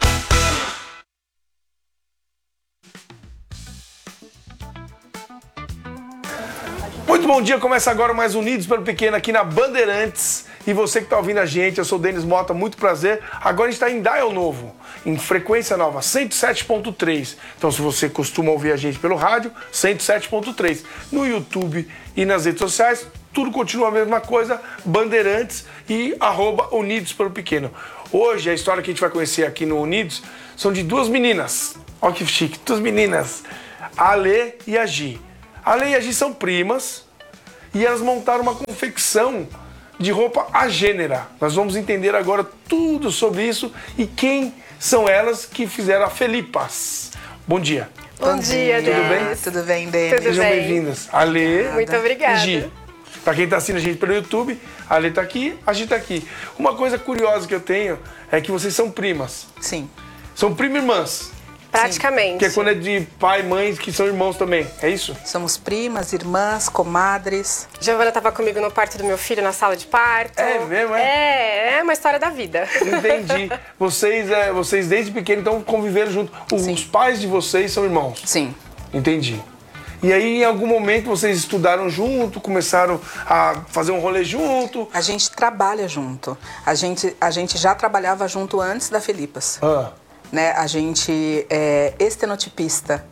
Muito bom dia, começa agora mais Unidos pelo Pequeno aqui na Bandeirantes. E você que está ouvindo a gente, eu sou o Denis Mota, muito prazer. Agora a gente está em dial novo, em frequência nova, 107.3. Então se você costuma ouvir a gente pelo rádio, 107.3. No YouTube e nas redes sociais, tudo continua a mesma coisa, Bandeirantes e @Unidos pelo Pequeno. Hoje a história que a gente vai conhecer aqui no Unidos são de duas meninas. Olha que chique, duas meninas, a Ale e a Gi. A Ale e a Gi são primas e elas montaram uma confecção de roupa agênera. Nós vamos entender agora tudo sobre isso e quem são elas que fizeram a Felipas. Bom dia. Bom dia, Tudo Denis. bem? Tudo bem, Denis? Sejam bem-vindas. Ale Muito obrigada. e Gi. Para quem está assistindo a gente pelo YouTube, a Ale está aqui, a Gi está aqui. Uma coisa curiosa que eu tenho é que vocês são primas. Sim. São prima-irmãs. Praticamente. Que é quando é de pai e mãe que são irmãos também, é isso? Somos primas, irmãs, comadres. Giovana estava comigo no parto do meu filho, na sala de parto. É mesmo, é? É uma história da vida. Entendi. Vocês desde pequeno então conviveram junto. Os pais de vocês são irmãos? Sim. Entendi. E aí, em algum momento, vocês estudaram junto, começaram a fazer um rolê junto? A gente trabalha junto. A gente já trabalhava junto antes da Felipas. Né? A gente é estenotipista.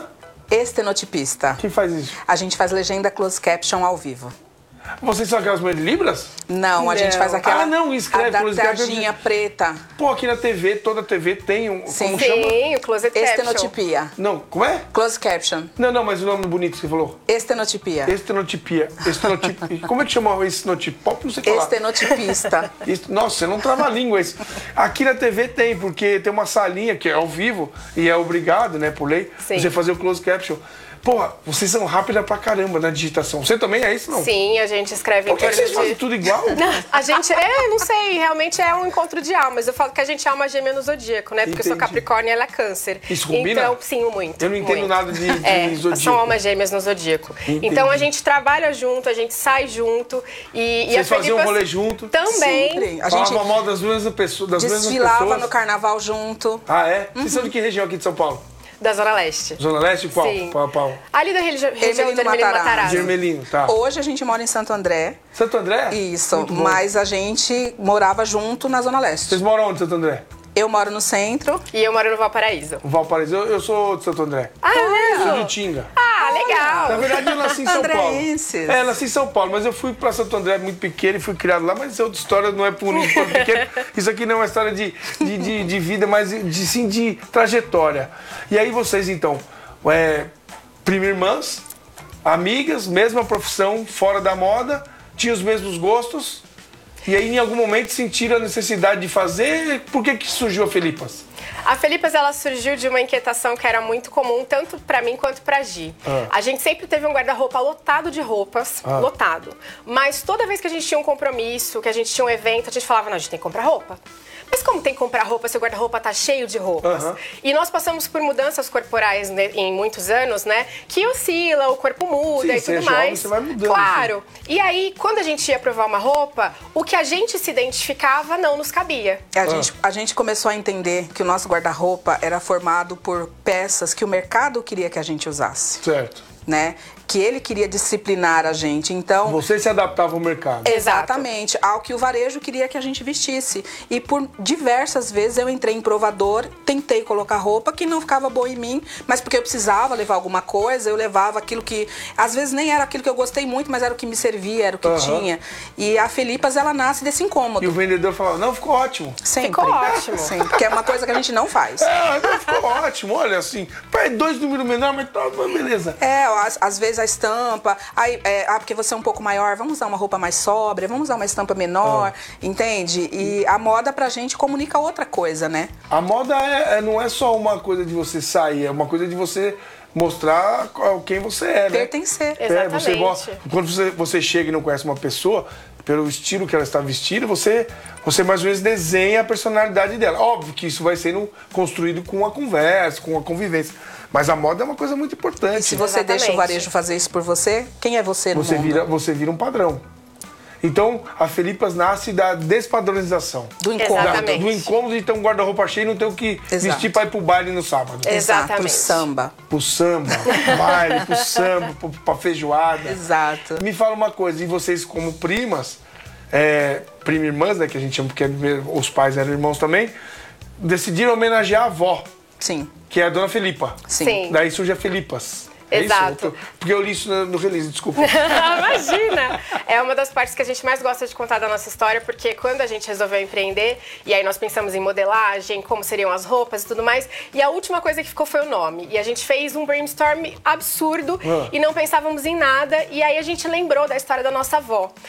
Estenotipista. Quem faz isso? A gente faz legenda closed caption ao vivo. Vocês são aquelas mulheres de Libras? Não, a gente faz aquela escreve a tarjinha preta. Pô, aqui na TV, toda TV tem um... Sim, como chama? o closed caption. Estenotipia. Não, como é? Closed caption. Não, mas o nome bonito que você falou. Estenotipia. Estenotipia. Como é que chama esse estenotipop? Não sei falar. Estenotipista. Nossa, você não trava a língua isso. Aqui na TV tem, porque tem uma salinha que é ao vivo e é obrigado, né, por lei, você fazer o closed caption. Porra, vocês são rápidas pra caramba na digitação. Você também é isso, não? Sim, a gente escreve em torno de... Por que vocês fazem tudo igual? Não, a gente... não sei, realmente é um encontro de almas. Eu falo que a gente é alma gêmea no zodíaco, né? Porque eu sou Capricórnio e ela é Câncer. Isso combina? Então, sim, muito. Eu não entendo nada de zodíaco. São almas gêmeas no zodíaco. Entendi. Então, a gente trabalha junto, a gente sai junto. E vocês faziam um rolê junto? Também. Sempre. A gente falava mal das mesmas pessoas. Desfilava no carnaval junto. Ah, é? Vocês são de que região aqui de São Paulo? Da Zona Leste. Zona Leste? Qual? Sim. Qual? Ali da região de Ermelino Matarazzo. De Ermelino, tá. Hoje a gente mora em Santo André. Santo André? Isso, mas a gente morava junto na Zona Leste. Vocês moram onde, Santo André? Eu moro no centro. E eu moro no Valparaíso. Valparaíso, eu sou de Santo André. Ah, é mesmo? Sou de Tinga. Ah, legal. Na verdade, eu nasci em São Paulo. Andréenses. Nasci em São Paulo, mas eu fui pra Santo André muito pequeno e fui criado lá, mas é outra história, não é por Unidos pelo Pequeno. Isso aqui não é uma história de vida, mas sim de trajetória. E aí vocês, então, prima irmãs, amigas, mesma profissão, fora da moda, tinham os mesmos gostos. E aí, em algum momento, sentiram a necessidade de fazer. Por que surgiu a Felipas? A Felipas, ela surgiu de uma inquietação que era muito comum, tanto pra mim quanto pra Gi. A gente sempre teve um guarda-roupa lotado de roupas, lotado. Mas toda vez que a gente tinha um compromisso, que a gente tinha um evento, a gente falava, não, a gente tem que comprar roupa. Mas como tem que comprar roupa se o guarda-roupa tá cheio de roupas? E nós passamos por mudanças corporais, né, em muitos anos, né? Que oscila, o corpo muda e tudo mais. Você vai mudando. Claro. E aí, quando a gente ia provar uma roupa, o que a gente se identificava não nos cabia. A gente começou a entender que o nosso guarda-roupa era formado por peças que o mercado queria que a gente usasse. Certo. Né? que ele queria disciplinar a gente. Então, você se adaptava ao mercado. Exatamente, ao que o varejo queria que a gente vestisse. E por diversas vezes eu entrei em provador, tentei colocar roupa que não ficava boa em mim, mas porque eu precisava levar alguma coisa, eu levava aquilo que às vezes nem era aquilo que eu gostei muito, mas era o que me servia, era o que tinha. E a Felipas, ela nasce desse incômodo. E o vendedor falava, não, ficou ótimo. Sempre. Ficou ótimo. Sempre, que é uma coisa que a gente não faz. Não, ficou ótimo, olha assim, 2 números menores, mas tá, beleza. Às vezes a estampa, aí, porque você é um pouco maior, vamos usar uma roupa mais sóbria, vamos usar uma estampa menor, entende? E a moda pra gente comunica outra coisa, né? A moda não é só uma coisa de você sair, é uma coisa de você mostrar quem você é, né? Pertencer. Exatamente. Quando você chega e não conhece uma pessoa, pelo estilo que ela está vestida, você mais ou menos desenha a personalidade dela. Óbvio que isso vai sendo construído com a conversa, com a convivência. Mas a moda é uma coisa muito importante. E se você deixa o varejo fazer isso por você, quem é você no mundo? Você vira um padrão. Então, a Felipas nasce da despadronização. Do incômodo. Do incômodo de ter um guarda-roupa cheio e não ter o que vestir para ir pro baile no sábado. Exatamente. Pro samba. Pro samba, pro baile, pro samba, pra feijoada. Exato. Me fala uma coisa, e vocês como primas, prima e irmãs, né, que a gente chama porque os pais eram irmãos também, decidiram homenagear a avó. Sim. Que é a dona Felipa. Sim. Daí surge a Felipas. Exato. Porque eu li isso no release, desculpa. Imagina! É uma das partes que a gente mais gosta de contar da nossa história, porque quando a gente resolveu empreender, e aí nós pensamos em modelagem, como seriam as roupas e tudo mais, e a última coisa que ficou foi o nome. E a gente fez um brainstorm absurdo e não pensávamos em nada, e aí a gente lembrou da história da nossa avó.